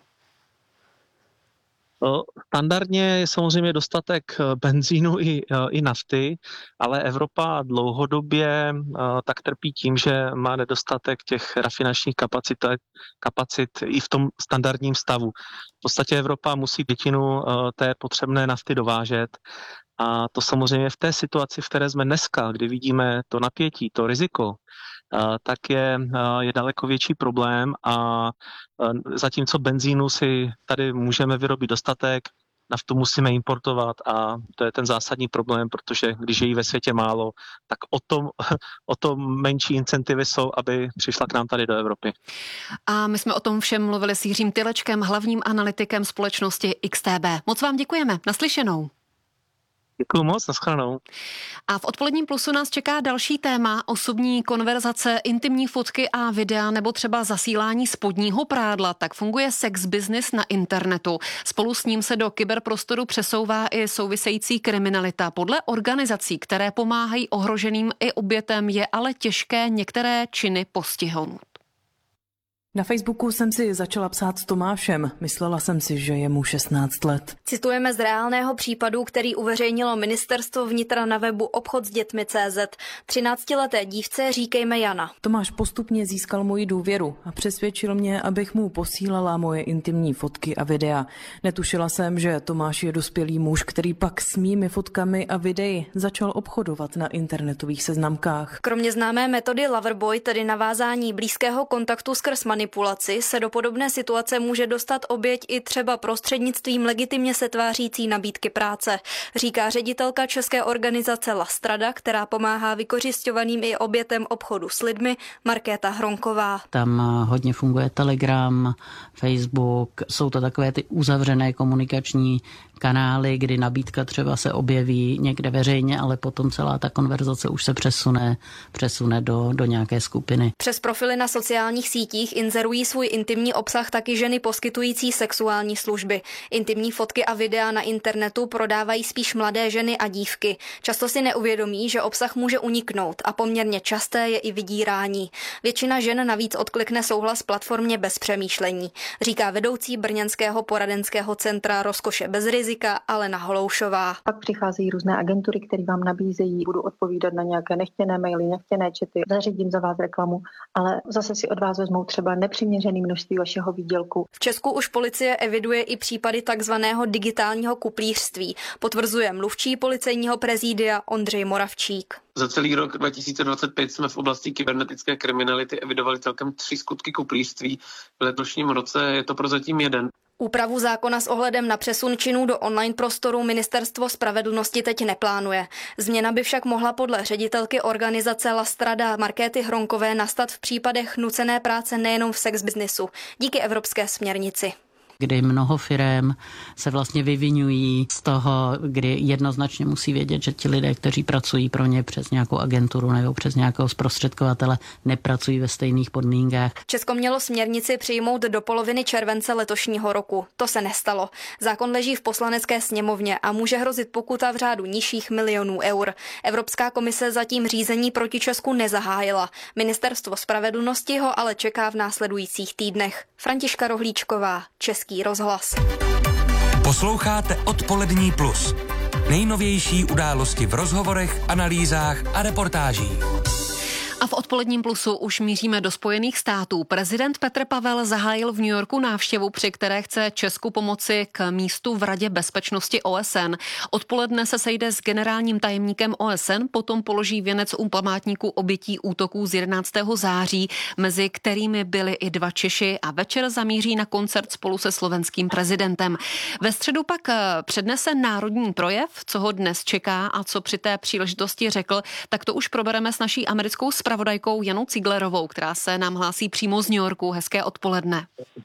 Standardně je samozřejmě dostatek benzínu i nafty, ale Evropa dlouhodobě tak trpí tím, že má nedostatek těch rafinačních kapacit i v tom standardním stavu. V podstatě Evropa musí většinu té potřebné nafty dovážet a to samozřejmě v té situaci, v které jsme dneska, kdy vidíme to napětí, to riziko, tak je daleko větší problém a zatímco benzínu si tady můžeme vyrobit dostatek, naftu musíme importovat a to je ten zásadní problém, protože když je jí ve světě málo, tak o to menší incentivy jsou, aby přišla k nám tady do Evropy. A my jsme o tom všem mluvili s Jiřím Tylečkem, hlavním analytikem společnosti XTB. Moc vám děkujeme. Naslyšenou. Děkuju moc, nashledanou. A v odpoledním plusu nás čeká další téma, osobní konverzace, intimní fotky a videa nebo třeba zasílání spodního prádla. Tak funguje sex business na internetu. Spolu s ním se do kyberprostoru přesouvá i související kriminalita. Podle organizací, které pomáhají ohroženým i obětem, je ale těžké některé činy postihnout. Na Facebooku jsem si začala psát s Tomášem. Myslela jsem si, že je mu 16 let. Citujeme z reálného případu, který uveřejnilo Ministerstvo vnitra na webu obchod s dětmi.cz. 13leté dívce říkejme Jana. Tomáš postupně získal moji důvěru a přesvědčil mě, abych mu posílala moje intimní fotky a videa. Netušila jsem, že Tomáš je dospělý muž, který pak s mými fotkami a videi začal obchodovat na internetových seznamkách. Kromě známé metody Loverboy, tedy navázání blízkého kontaktu skrz manipulaci, se do podobné situace může dostat oběť i třeba prostřednictvím legitimně se tvářící nabídky práce, říká ředitelka české organizace La Strada, která pomáhá vykořisťovaným i obětem obchodu s lidmi, Markéta Hronková. Tam hodně funguje Telegram, Facebook, jsou to takové ty uzavřené komunikační kanály, kdy nabídka třeba se objeví někde veřejně, ale potom celá ta konverzace už se přesune do nějaké skupiny. Přes profily na sociálních sítích inzerují svůj intimní obsah taky ženy poskytující sexuální služby. Intimní fotky a videa na internetu prodávají spíš mladé ženy a dívky. Často si neuvědomí, že obsah může uniknout a poměrně časté je i vydírání. Většina žen navíc odklikne souhlas platformě bez přemýšlení, říká vedoucí brněnského poradenského centra Rozkoše bez rizika Alena Holoušová. Pak přicházejí různé agentury, které vám nabízejí, budu odpovídat na nějaké nechtěné maily, nechtěné chaty, zařídím za vás reklamu, ale zase si od vás vezmou třeba nepřiměřené množství vašeho výdělku. V Česku už policie eviduje i případy takzvaného digitálního kuplířství, potvrzuje mluvčí policejního prezídia Ondřej Moravčík. Za celý rok 2025 jsme v oblasti kybernetické kriminality evidovali celkem 3 skutky kuplířství. V letošním roce je to prozatím 1. Úpravu zákona s ohledem na přesun činů do online prostoru Ministerstvo spravedlnosti teď neplánuje. Změna by však mohla podle ředitelky organizace La Strada Markéty Hronkové nastat v případech nucené práce nejenom v sex businessu, díky evropské směrnici. Kdy mnoho firem se vlastně vyvinují z toho, kdy jednoznačně musí vědět, že ti lidé, kteří pracují pro ně přes nějakou agenturu nebo přes nějakého zprostředkovatele, nepracují ve stejných podmínkách. Česko mělo směrnici přijmout do poloviny července letošního roku. To se nestalo. Zákon leží v poslanecké sněmovně a může hrozit pokuta v řádu nižších milionů eur. Evropská komise zatím řízení proti Česku nezahájila. Ministerstvo spravedlnosti ho ale čeká v následujících týdnech. Františka Rohlíčková, Český rozhlas. Posloucháte Odpolední plus. Nejnovější události v rozhovorech, analýzách a reportážích. A v Odpoledním plusu už míříme do Spojených států. Prezident Petr Pavel zahájil v New Yorku návštěvu, při které chce Česku pomoci k místu v Radě bezpečnosti OSN. Odpoledne se sejde s generálním tajemníkem OSN, potom položí věnec u památníku obětí útoků z 11. září, mezi kterými byli i 2 Češi, a večer zamíří na koncert spolu se slovenským prezidentem. Ve středu pak přednese národní projev, co ho dnes čeká a co při té příležitosti řekl, tak to už probereme s naší americkou zpravodajkou Janou Ciglerovou, která se nám hlásí přímo z New Yorku. Hezké odpoledne.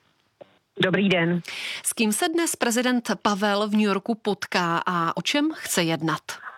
Dobrý den. S kým se dnes prezident Pavel v New Yorku potká a o čem chce jednat?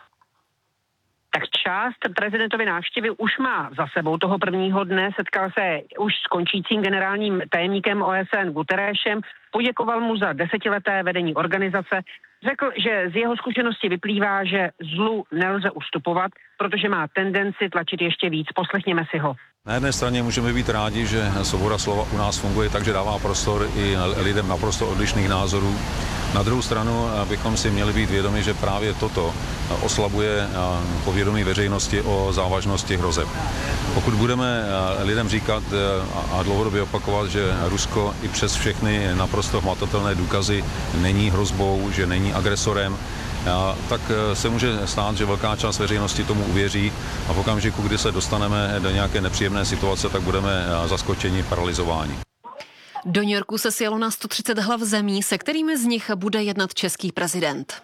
Tak část prezidentovy návštěvy už má za sebou. Toho prvního dne setkal se už s končícím generálním tajemníkem OSN Guterresem, poděkoval mu za 10leté vedení organizace, řekl, že z jeho zkušenosti vyplývá, že zlu nelze ustupovat, protože má tendenci tlačit ještě víc. Poslechněme si ho. Na jedné straně můžeme být rádi, že svoboda slova u nás funguje tak, že dává prostor i lidem naprosto odlišných názorů. Na druhou stranu bychom si měli být vědomi, že právě toto oslabuje povědomí veřejnosti o závažnosti hrozeb. Pokud budeme lidem říkat a dlouhodobě opakovat, že Rusko i přes všechny naprosto hmatatelné důkazy není hrozbou, že není agresorem, tak se může stát, že velká část veřejnosti tomu uvěří a v okamžiku, kdy se dostaneme do nějaké nepříjemné situace, tak budeme zaskočeni, paralyzováni. Do New Yorku se sjelo na 130 hlav zemí, se kterými z nich bude jednat český prezident.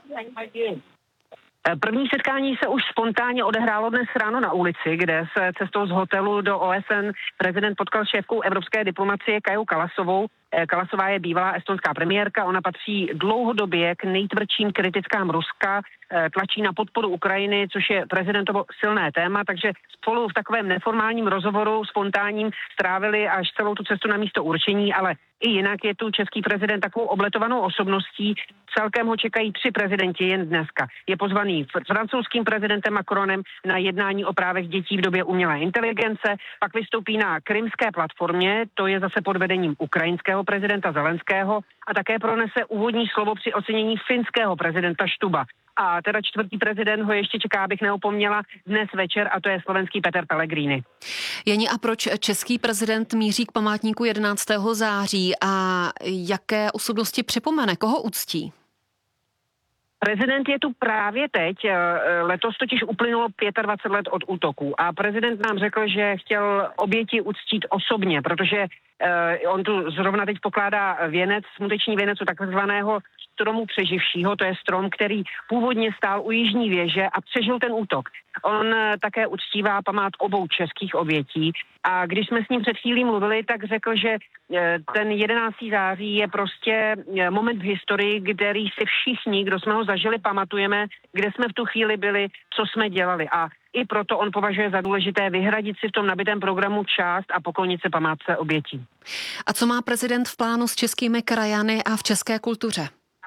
První setkání se už spontánně odehrálo dnes ráno na ulici, kde se cestou z hotelu do OSN prezident potkal šéfkou evropské diplomacie Kajou Kalasovou. Kallasová je bývalá estonská premiérka, ona patří dlouhodobě k nejtvrdším kritickám Ruska, tlačí na podporu Ukrajiny, což je prezidentovo silné téma, takže spolu v takovém neformálním rozhovoru spontánním strávili až celou tu cestu na místo určení, ale i jinak je tu český prezident takovou obletovanou osobností. Celkem ho čekají 3 prezidenti jen dneska. Je pozvaný francouzským prezidentem Macronem na jednání o právech dětí v době umělé inteligence, pak vystoupí na krymské platformě, to je zase pod vedením ukrajinského prezidenta Zelenského, a také pronese úvodní slovo při ocenění finského prezidenta Štuba. A teda 4. prezident ho ještě čeká, abych neopomněla, dnes večer, a to je slovenský Peter Pellegrini. Jeni, a proč český prezident míří k památníku 11. září a jaké osobnosti připomene, koho uctí? Prezident je tu právě teď, letos totiž uplynulo 25 let od útoku a prezident nám řekl, že chtěl oběti uctít osobně, protože on tu zrovna teď pokládá věnec, smuteční věnec u takzvaného stromu přeživšího, to je strom, který původně stál u jižní věže a přežil ten útok. On také uctívá památku obou českých obětí a když jsme s ním před chvílí mluvili, tak řekl, že ten 11. září je prostě moment v historii, který si všichni, kdo jsme ho zažili, pamatujeme, kde jsme v tu chvíli byli, co jsme dělali. A i proto on považuje za důležité vyhradit si v tom nabitém programu část a poklonit se památce obětí. A co má prezident v plánu s českými krajany a v české kultuře?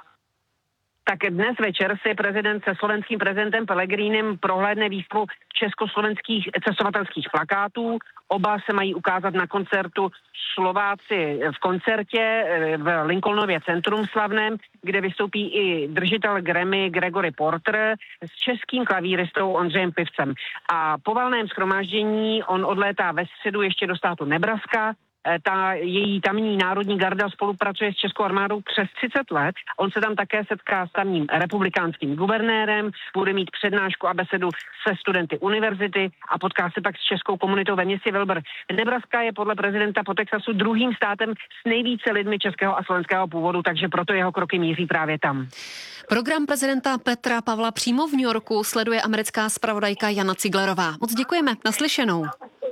Tak dnes večer si prezident se slovenským prezidentem Pellegrinem prohlédne výstavu československých cestovatelských plakátů. Oba se mají ukázat na koncertu Slováci v koncertě v Lincolnově centrum slavném, kde vystoupí i držitel Grammy Gregory Porter s českým klavíristou Ondřejem Pivcem. A po valném shromáždění on odlétá ve středu ještě do státu Nebraska. Ta její tamní národní garda spolupracuje s českou armádou přes 30 let. On se tam také setká s tamním republikánským guvernérem, bude mít přednášku a besedu se studenty univerzity a potká se pak s českou komunitou ve městě Wilber. Nebraska je podle prezidenta po Texasu druhým státem s nejvíce lidmi českého a slovenského původu, takže proto jeho kroky míří právě tam. Program prezidenta Petra Pavla přímo v New Yorku sleduje americká zpravodajka Jana Ciglerová. Moc děkujeme, naslyšenou.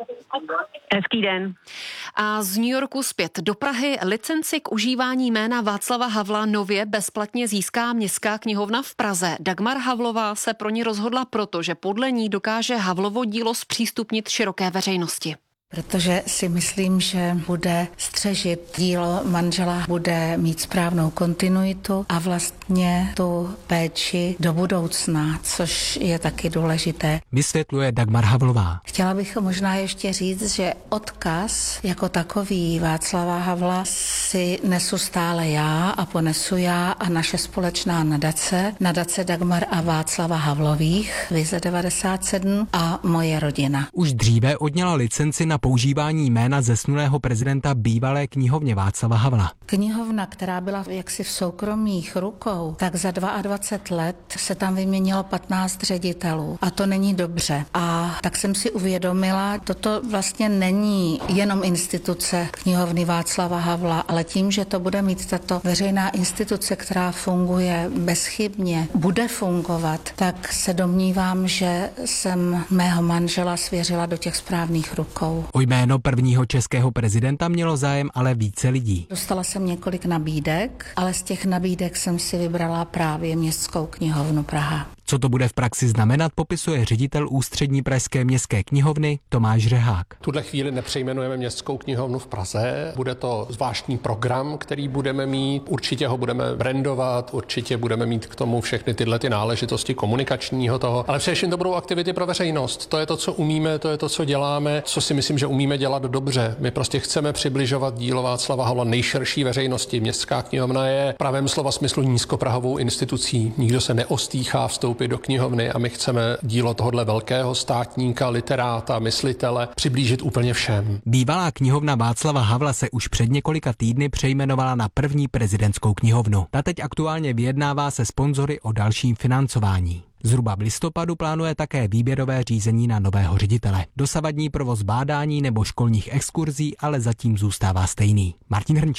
Hezký den. A z New Yorku zpět do Prahy licenci k užívání jména Václava Havla nově bezplatně získá Městská knihovna v Praze. Dagmar Havlová se pro ní rozhodla proto, že podle ní dokáže Havlovo dílo zpřístupnit široké veřejnosti. Protože si myslím, že bude střežit dílo manžela, bude mít správnou kontinuitu a vlastně tu péči do budoucna, což je taky důležité. Vysvětluje Dagmar Havlová. Chtěla bych možná ještě říct, že odkaz jako takový Václava Havla si nesu stále já a ponesu já a naše společná nadace Dagmar a Václava Havlových, Vize 97 a moje rodina. Už dříve odněla licenci na používání jména zesnulého prezidenta bývalé knihovně Václava Havla. Knihovna, která byla jaksi v soukromých rukou, tak za 22 let se tam vyměnilo 15 ředitelů a to není dobře. A tak jsem si uvědomila, toto vlastně není jenom instituce knihovny Václava Havla, ale tím, že to bude mít tato veřejná instituce, která funguje bezchybně, bude fungovat, tak se domnívám, že jsem mého manžela svěřila do těch správných rukou. O jméno prvního českého prezidenta mělo zájem ale více lidí. Dostala jsem několik nabídek, ale z těch nabídek jsem si vybrala právě Městskou knihovnu Praha. Co to bude v praxi znamenat, popisuje ředitel Ústřední pražské městské knihovny Tomáš Řehák. V tuhle chvíli nepřejmenujeme Městskou knihovnu v Praze. Bude to zvláštní program, který budeme mít. Určitě ho budeme brandovat, určitě budeme mít k tomu všechny tyhle ty náležitosti komunikačního toho, ale především to budou aktivity pro veřejnost. To je to, co umíme, to je to, co děláme, co si myslím, že umíme dělat dobře. My prostě chceme přibližovat dílo Václava Havla nejširší veřejnosti. Městská knihovna je v pravém slova smyslu nízkoprahovou institucí. Nikdo se neostýchá vstoupit do knihovny a my chceme dílo tohohle velkého státníka, literáta, myslitele přiblížit úplně všem. Bývalá knihovna Václava Havla se už před několika týdny přejmenovala na první prezidentskou knihovnu. Ta teď aktuálně vyjednává se sponzory o dalším financování. Zhruba v listopadu plánuje také výběrové řízení na nového ředitele. Dosavadní provoz bádání nebo školních exkurzí ale zatím zůstává stejný. Martin Hrnčíř.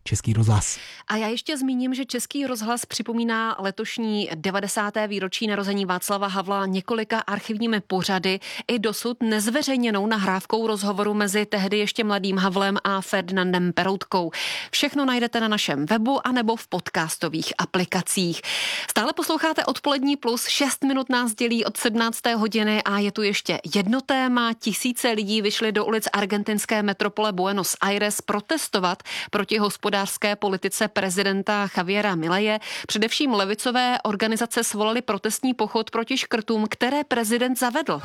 Český rozhlas. A já ještě zmíním, že Český rozhlas připomíná letošní 90. výročí narození Václava Havla několika archivními pořady i dosud nezveřejněnou nahrávkou rozhovoru mezi tehdy ještě mladým Havlem a Ferdinandem Peroutkou. Všechno najdete na našem webu anebo v podcastových aplikacích. Stále posloucháte Odpolední plus, 6 minut nás dělí od 17. hodiny a je tu ještě jedno téma. Tisíce lidí vyšly do ulic argentinské metropole Buenos Aires protestovat proti hospodářské politice prezidenta Javiera Mileje. Především levicové organizace svolaly protestní pochod proti škrtům, které prezident zavedl.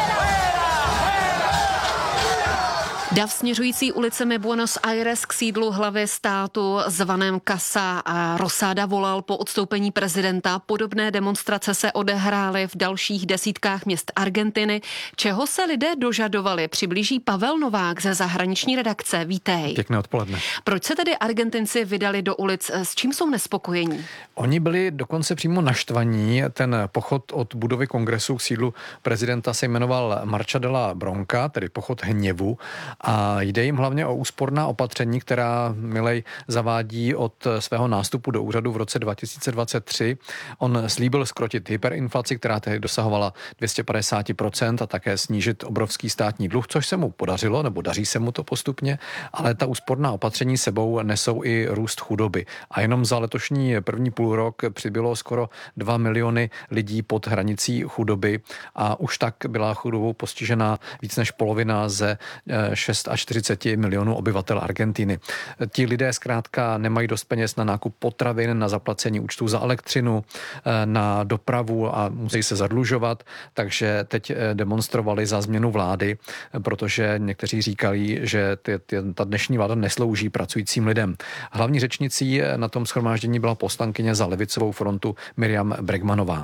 Dav směřující ulicemi Buenos Aires k sídlu hlavy státu zvaném Casa Rosada volal po odstoupení prezidenta. Podobné demonstrace se odehrály v dalších desítkách měst Argentiny. Čeho se lidé dožadovali, přiblíží Pavel Novák ze zahraniční redakce. Vítej. Pěkné odpoledne. Proč se tedy Argentinci vydali do ulic? S čím jsou nespokojení? Oni byli dokonce přímo naštvaní. Ten pochod od budovy kongresu k sídlu prezidenta se jmenoval Marcha de la Bronca, tedy pochod hněvu. A jde jim hlavně o úsporná opatření, která Milei zavádí od svého nástupu do úřadu v roce 2023. On slíbil zkrotit hyperinflaci, která tehdy dosahovala 250% a také snížit obrovský státní dluh, což se mu podařilo, nebo daří se mu to postupně, ale ta úsporná opatření sebou nesou i růst chudoby. A jenom za letošní první půlrok přibylo skoro 2 miliony lidí pod hranicí chudoby a už tak byla chudobou postižená víc než polovina ze 46 milionů obyvatel Argentiny. Ti lidé zkrátka nemají dost peněz na nákup potravin, na zaplacení účtů za elektřinu, na dopravu a musí se zadlužovat, takže teď demonstrovali za změnu vlády, protože někteří říkali, že ta dnešní vláda neslouží pracujícím lidem. Hlavní řečnicí na tom shromáždění byla poslankyně za levicovou frontu Miriam Bregmanová.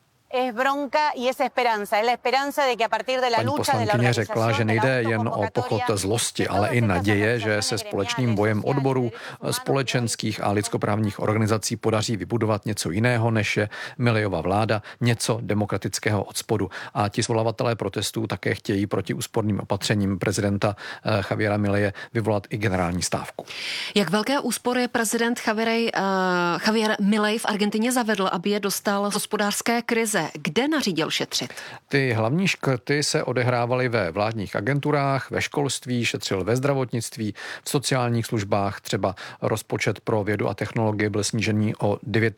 Paní poslankyně řekla, že nejde jen o pochod zlosti, ale i naděje, že se společným bojem odborů, společenských a lidskoprávních organizací podaří vybudovat něco jiného, než je Milejova vláda, něco demokratického od spodu. A ti svolavatelé protestů také chtějí proti úsporným opatřením prezidenta Javiera Mileje vyvolat i generální stávku. Jak velké úspory prezident Javier Milei v Argentině zavedl, aby je dostal z hospodářské krize? Kde nařídil šetřit? Ty hlavní škrty se odehrávaly ve vládních agenturách, ve školství, šetřil ve zdravotnictví, v sociálních službách, třeba rozpočet pro vědu a technologie byl snížený o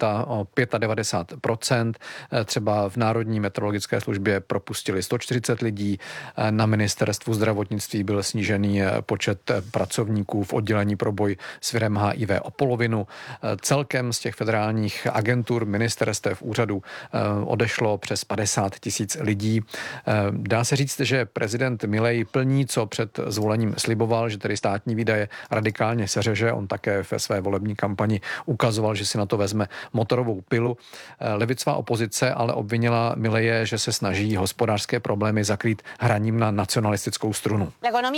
95%, třeba v Národní meteorologické službě propustili 140 lidí, na ministerstvu zdravotnictví byl snížený počet pracovníků v oddělení pro boj s virem HIV o polovinu. Celkem z těch federálních agentur, ministerstev, úřadů odešlo přes 50 000 lidí. Dá se říct, že prezident Milei plní, co před zvolením sliboval, že tedy státní výdaje radikálně seřeže. On také ve své volební kampani ukazoval, že si na to vezme motorovou pilu. Levicová opozice ale obvinila Mileje, že se snaží hospodářské problémy zakrýt hraním na nacionalistickou strunu.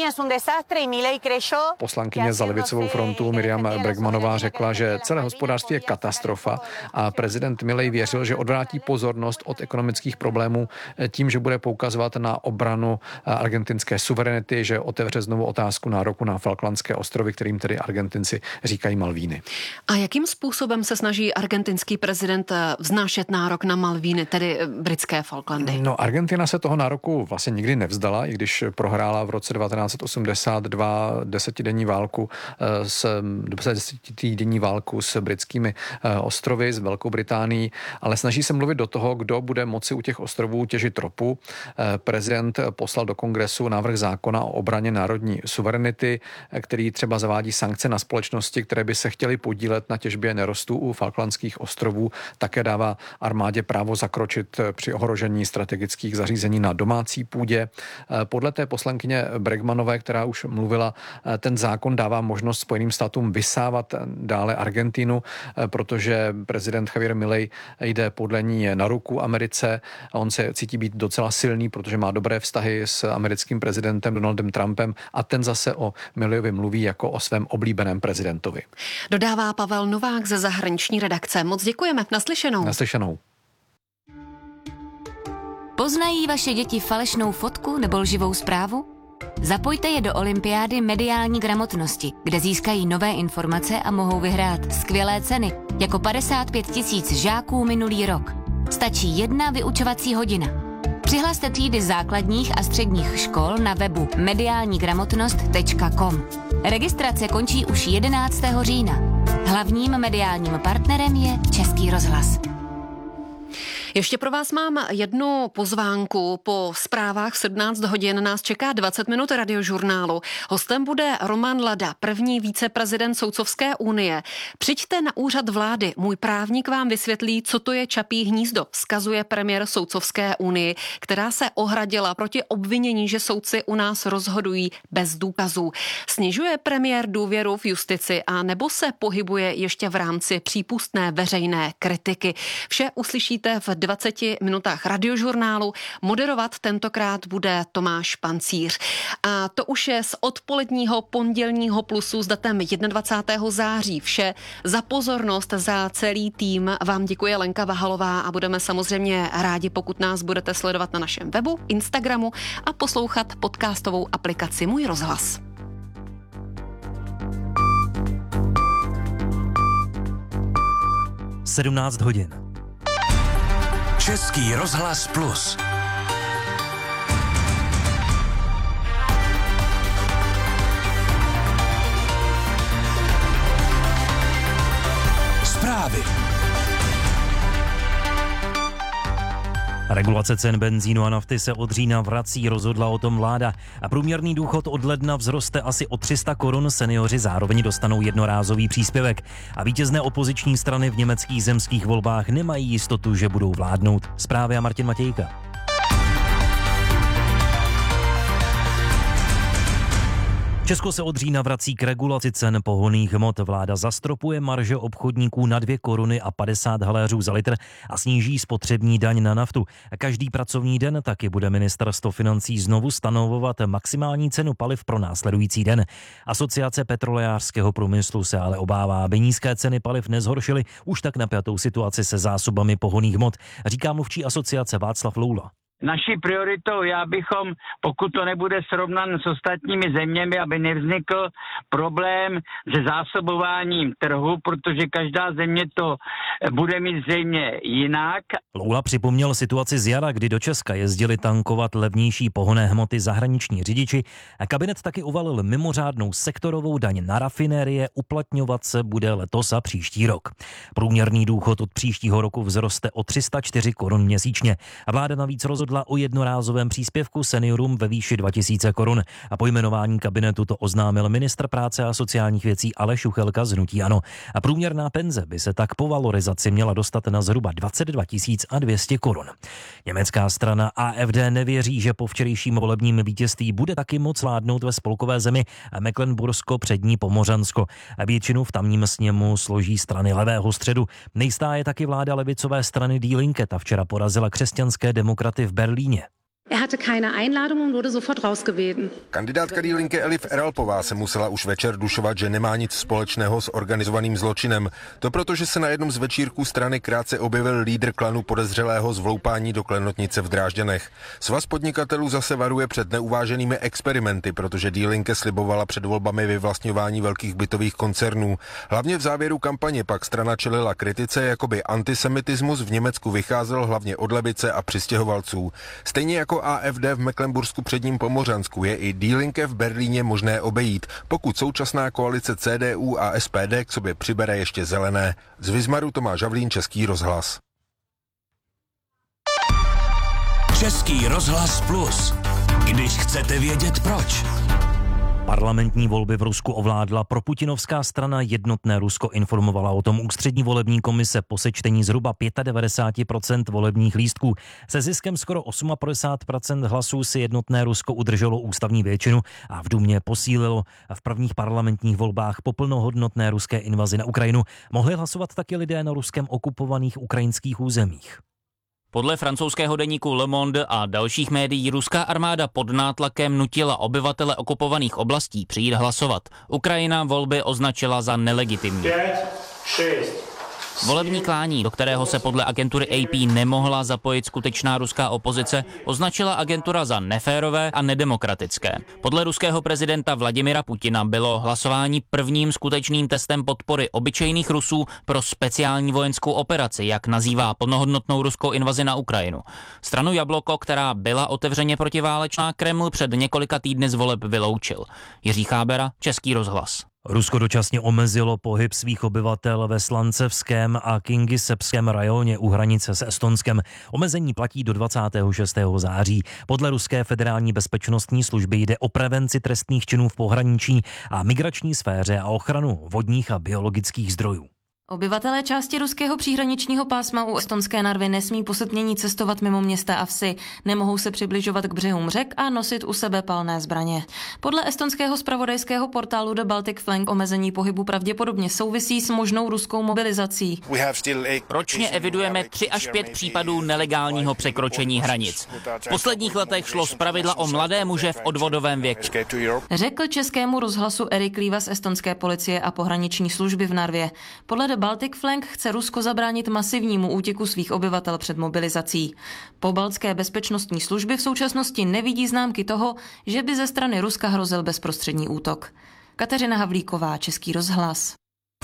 Poslankyně za levicovou frontu Miriam Bregmanová řekla, že celé hospodářství je katastrofa a prezident Milei věřil, že odvrátí pozornost od ekonomických problémů tím, že bude poukazovat na obranu argentinské suverenity, že otevře znovu otázku nároku na Falklandské ostrovy, kterým tedy Argentinci říkají Malvíny. A jakým způsobem se snaží argentinský prezident vznášet nárok na Malvíny, tedy britské Falklandy? No, Argentina se toho nároku vlastně nikdy nevzdala, i když prohrála v roce 1982 desetidenní válku s britskými ostrovy, s Velkou Británií, ale snaží se mluvit do toho, kdo bude moci u těch ostrovů těžit ropu. Prezident poslal do kongresu návrh zákona o obraně národní suverenity, který třeba zavádí sankce na společnosti, které by se chtěly podílet na těžbě nerostů u Falklandských ostrovů. Také dává armádě právo zakročit při ohrožení strategických zařízení na domácí půdě. Podle té poslankyně Bregmanové, která už mluvila, ten zákon dává možnost Spojeným státům vysávat dále Argentinu, protože prezident Javier Milei jde podle ní na ruku Americe a on se cítí být docela silný, protože má dobré vztahy s americkým prezidentem Donaldem Trumpem a ten zase o Milejovi mluví jako o svém oblíbeném prezidentovi. Dodává Pavel Novák ze zahraniční redakce. Moc děkujeme. Naslyšenou. Naslyšenou. Poznají vaše děti falešnou fotku nebo lživou zprávu? Zapojte je do olympiády mediální gramotnosti, kde získají nové informace a mohou vyhrát skvělé ceny, jako 55 000 žáků minulý rok. Stačí 1 vyučovací hodina. Přihlaste třídy základních a středních škol na webu mediálnigramotnost.com. Registrace končí už 11. října. Hlavním mediálním partnerem je Český rozhlas. Ještě pro vás mám jednu pozvánku. Po zprávách v 17 hodin nás čeká 20 minut radiožurnálu. Hostem bude Roman Lada, první viceprezident Soudcovské unie. Přijďte na úřad vlády, můj právník vám vysvětlí, co to je Čapí hnízdo, vzkazuje premiér Soudcovské unie, která se ohradila proti obvinění, že soudci u nás rozhodují bez důkazů. Snižuje premiér důvěru v justici a nebo se pohybuje ještě v rámci přípustné veřejné kritiky? Vše uslyšíte v 20 minutách radiožurnálu. Moderovat tentokrát bude Tomáš Pancíř. A to už je z odpoledního pondělního plusu s datem 21. září. Vše. Za pozornost, za celý tým vám děkuje Lenka Vahalová a budeme samozřejmě rádi, pokud nás budete sledovat na našem webu, Instagramu a poslouchat podcastovou aplikaci Můj rozhlas. – 17 hodin. Český rozhlas Plus. Zprávy. Regulace cen benzínu a nafty se od října vrací, rozhodla o tom vláda. A průměrný důchod od ledna vzroste asi o 300 korun, seniori zároveň dostanou jednorázový příspěvek. A vítězné opoziční strany v německých zemských volbách nemají jistotu, že budou vládnout. Zprávy a Martin Matějka. Česko se od října vrací k regulaci cen pohonných hmot. Vláda zastropuje marže obchodníků na 2 koruny a 50 haléřů za litr a sníží spotřební daň na naftu. Každý pracovní den taky bude ministerstvo financí znovu stanovovat maximální cenu paliv pro následující den. Asociace petrolejářského průmyslu se ale obává, aby nízké ceny paliv nezhoršily už tak napjatou situaci se zásobami pohonných hmot, říká mluvčí asociace Václav Loula. Naší prioritou bychom, pokud to nebude srovnan s ostatními zeměmi, aby nevznikl problém se zásobováním trhu, protože každá země to bude mít zřejmě jinak. Loula připomněl situaci z jara, kdy do Česka jezdili tankovat levnější pohonné hmoty zahraniční řidiči a kabinet taky uvalil mimořádnou sektorovou daň na rafinérie, uplatňovat se bude letos a příští rok. Průměrný důchod od příštího roku vzroste o 304 korun měsíčně a vláda navíc rozhodla o jednorázovém příspěvku seniorům ve výši 2000 korun. A po jmenování kabinetu to oznámil ministr práce a sociálních věcí Aleš Juchelka z hnutí ANO. A průměrná penze by se tak po valorizaci měla dostat na zhruba 22 200 korun. Německá strana AfD nevěří, že po včerejším volebním vítězství bude taky moc vládnout ve spolkové zemi Mecklenbursko přední Pomořansko. A většinu v tamním sněmu složí strany levého středu. Nejistá je taky vláda levicové strany Die Linke, ta včera porazila křesťanské demokraty v Berlíně. hatte keine Einladung und wurde sofort rausgewählt. Kandidátka Die Linke Elif Eralpová se musela už večer dušovat, že nemá nic společného s organizovaným zločinem. To proto, že se na jednom z večírků strany krátce objevil lídr klanu podezřelého z vloupání do klenotnice v Drážďanech. Svaz podnikatelů zase varuje před neuváženými experimenty, protože Die Linke slibovala před volbami vyvlastňování velkých bytových koncernů. Hlavně v závěru kampaně pak strana čelila kritice, jakoby antisemitismus v Německu vycházel hlavně od levice a přistěhovalců. Stejně jako AfD v Mecklenbursku předním Pomořansku je i Die Linke v Berlíně možné obejít, pokud současná koalice CDU a SPD k sobě přibere ještě zelené. Z Vizmaru Tomáš Havlín, Český rozhlas. Český rozhlas Plus. Když chcete vědět proč. Parlamentní volby v Rusku ovládla proputinovská strana Jednotné Rusko, informovala o tom ústřední volební komise po sečtení zhruba 95% volebních lístků. Se ziskem skoro 58% hlasů si Jednotné Rusko udrželo ústavní většinu a v Dumě posílilo. V prvních parlamentních volbách po plnohodnotné ruské invazi na Ukrajinu mohli hlasovat taky lidé na ruskem okupovaných ukrajinských územích. Podle francouzského deníku Le Monde a dalších médií ruská armáda pod nátlakem nutila obyvatele okupovaných oblastí přijít hlasovat. Ukrajina volby označila za nelegitimní. 5, 6, Volební klání, do kterého se podle agentury AP nemohla zapojit skutečná ruská opozice, označila agentura za neférové a nedemokratické. Podle ruského prezidenta Vladimira Putina bylo hlasování prvním skutečným testem podpory obyčejných Rusů pro speciální vojenskou operaci, jak nazývá plnohodnotnou ruskou invazi na Ukrajinu. Stranu Jabloko, která byla otevřeně protiválečná, Kreml před několika týdny z voleb vyloučil. Jiří Chábera, Český rozhlas. Rusko dočasně omezilo pohyb svých obyvatel ve Slancevském a Kingisepském rajoně u hranice s Estonskem. Omezení platí do 26. září. Podle ruské federální bezpečnostní služby jde o prevenci trestných činů v pohraničí a migrační sféře a ochranu vodních a biologických zdrojů. Obyvatelé části ruského příhraničního pásma u estonské Narvy nesmí po setmění cestovat mimo města a vsi, nemohou se přibližovat k břehům řek a nosit u sebe palné zbraně. Podle estonského zpravodajského portálu The Baltic Flank omezení pohybu pravděpodobně souvisí s možnou ruskou mobilizací. Ročně evidujeme 3 až 5 případů nelegálního překročení hranic. V posledních letech šlo zpravidla o mladé muže v odvodovém věku. Řekl Českému rozhlasu Erik Líva z estonské policie a pohraniční služby v Narvě. Podle The Baltic Flank chce Rusko zabránit masivnímu útěku svých obyvatel před mobilizací. Pobaltské bezpečnostní služby v současnosti nevidí známky toho, že by ze strany Ruska hrozil bezprostřední útok. Kateřina Havlíková, Český rozhlas.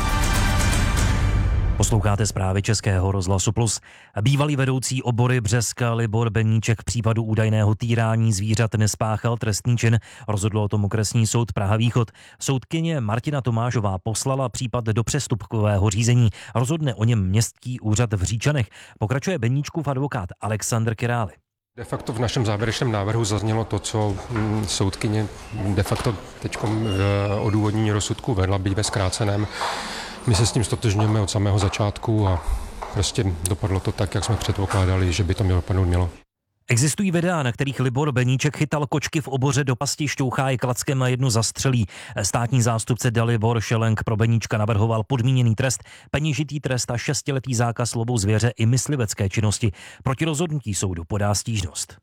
Posloucháte zprávy Českého rozhlasu Plus. Bývalý vedoucí obory Břeska Libor Beníček v případu údajného týrání zvířat nespáchal trestný čin. Rozhodl o tom okresní soud Praha Východ. Soudkyně Martina Tomášová poslala případ do přestupkového řízení. Rozhodne o něm městský úřad v Říčanech. Pokračuje Beníčkův advokát Alexandr Király. De facto v našem závěrečném návrhu zaznělo to, co soudkyně de facto teď odůvodnění rozsudku vedla, byť ve zkráceném. My se s tím stotožňujeme od samého začátku a prostě dopadlo to tak, jak jsme předpokládali, že by to mělo. Existují videa, na kterých Libor Beníček chytal kočky v oboře do pasti, šťouchá je klackem a jednu zastřelí. Státní zástupce Dalibor Šelenk pro Beníčka navrhoval podmíněný trest, peněžitý trest a 6letý zákaz lovu zvěře i myslivecké činnosti. Proti rozhodnutí soudu podá stížnost.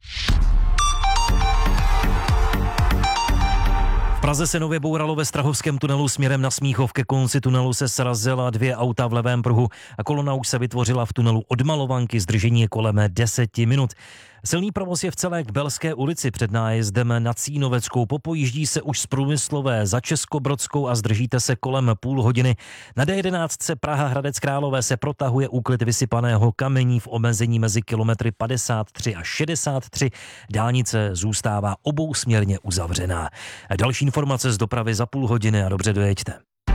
V Praze se nově bouralo ve Strahovském tunelu směrem na Smíchov. Ke konci tunelu se srazila 2 auta v levém pruhu a kolona už se vytvořila v tunelu od Malovanky, zdržení je kolem 10 minut. Silný provoz je v celé Kbelské ulici před nájezdem na Cínoveckou. Popojíždí se už z Průmyslové za Českobrodskou a zdržíte se kolem půl hodiny. Na D11 Praha Hradec Králové se protahuje úklid vysypaného kamení v omezení mezi kilometry 53 a 63. Dálnice zůstává obousměrně uzavřená. Další informace z dopravy za půl hodiny a dobře dojeďte.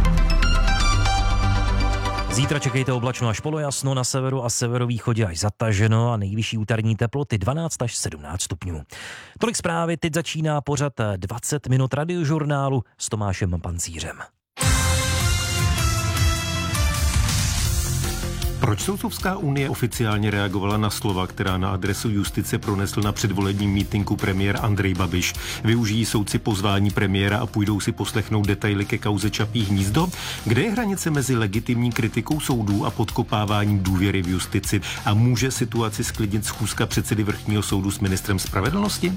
Zítra čekejte oblačno až polojasno, na severu a severovýchodě až zataženo a nejvyšší úterní teploty 12 až 17 stupňů. Tolik zprávy, teď začíná pořad 20 minut radiožurnálu s Tomášem Pancířem. Proč Soudcovská unie oficiálně reagovala na slova, která na adresu justice pronesl na předvolebním mítinku premiér Andrej Babiš? Využijí soudci pozvání premiéra a půjdou si poslechnout detaily ke kauze Čapí hnízdo? Kde je hranice mezi legitimní kritikou soudů a podkopáváním důvěry v justici? A může situaci sklidnit schůzka předsedy Vrchního soudu s ministrem spravedlnosti?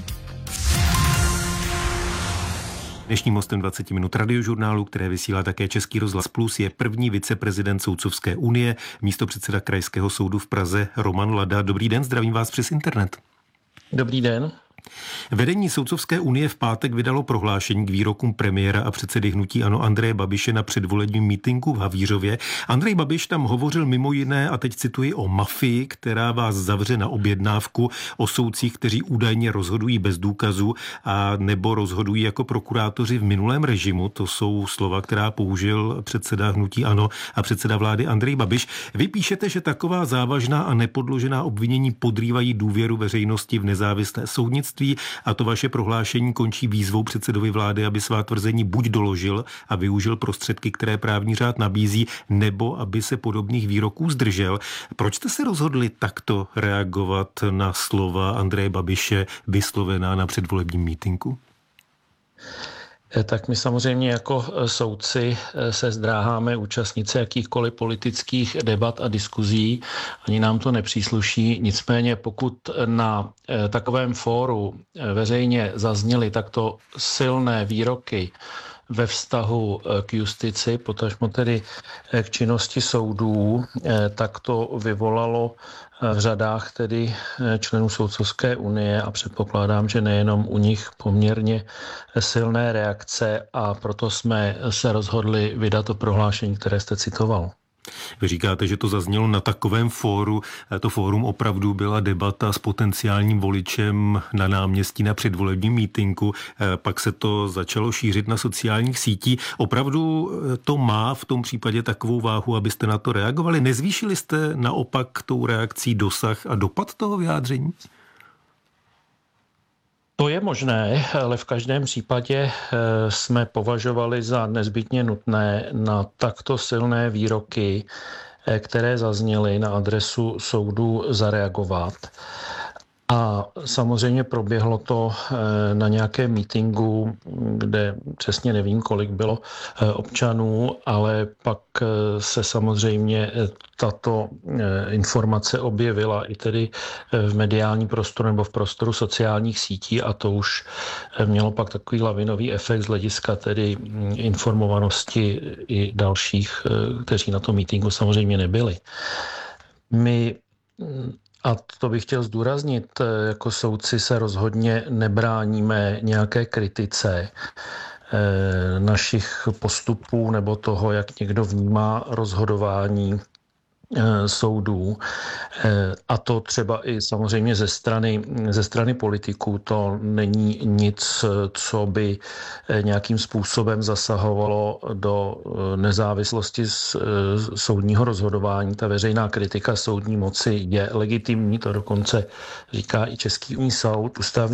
Dnešním hostem 20 minut radiožurnálu, které vysílá také Český rozhlas Plus, je první viceprezident Soudcovské unie, místopředseda Krajského soudu v Praze Roman Lada. Dobrý den, zdravím vás přes internet. Dobrý den. Vedení Soudcovské unie v pátek vydalo prohlášení k výrokům premiéra a předsedy hnutí ANO Andreje Babiše na předvolebním mítinku v Havířově. Andrej Babiš tam hovořil mimo jiné, a teď cituji, o mafii, která vás zavře na objednávku, o soudcích, kteří údajně rozhodují bez důkazů a nebo rozhodují jako prokurátoři v minulém režimu. To jsou slova, která použil předseda hnutí ANO a předseda vlády Andrej Babiš. Vy píšete, že taková závažná a nepodložená obvinění podrývají důvěru veřejnosti v nezávislé soudnictví, a to vaše prohlášení končí výzvou předsedovi vlády, aby svá tvrzení buď doložil a využil prostředky, které právní řád nabízí, nebo aby se podobných výroků zdržel. Proč jste se rozhodli takto reagovat na slova Andreje Babiše vyslovená na předvolebním mítinku? Tak my samozřejmě jako soudci se zdráháme účastnit se jakýchkoliv politických debat a diskuzí, ani nám to nepřísluší. Nicméně pokud na takovém fóru veřejně zazněly takto silné výroky ve vztahu k justici, potažmo tedy k činnosti soudů, tak to vyvolalo v řadách tedy členů Soudcovské unie a předpokládám, že nejenom u nich poměrně silné reakce a proto jsme se rozhodli vydat to prohlášení, které jste citoval. Vy říkáte, že to zaznělo na takovém fóru. To fórum opravdu byla debata s potenciálním voličem na náměstí na předvolebním mítinku. Pak se to začalo šířit na sociálních sítích. Opravdu to má v tom případě takovou váhu, abyste na to reagovali? Nezvýšili jste naopak tou reakcí dosah a dopad toho vyjádření? To je možné, ale v každém případě jsme považovali za nezbytně nutné na takto silné výroky, které zazněly na adresu soudu, zareagovat. A samozřejmě proběhlo to na nějakém mítinku, kde přesně nevím, kolik bylo občanů, ale pak se samozřejmě tato informace objevila i tedy v mediálním prostoru nebo v prostoru sociálních sítí a to už mělo pak takový lavinový efekt z hlediska tedy informovanosti i dalších, kteří na tom mítinku samozřejmě nebyli. My a to bych chtěl zdůraznit, jako soudci se rozhodně nebráníme nějaké kritice našich postupů nebo toho, jak někdo vnímá rozhodování soudů. A to třeba i samozřejmě ze strany politiků. To není nic, co by nějakým způsobem zasahovalo do nezávislosti soudního rozhodování. Ta veřejná kritika soudní moci je legitimní, to dokonce říká i Český soud. Ústavní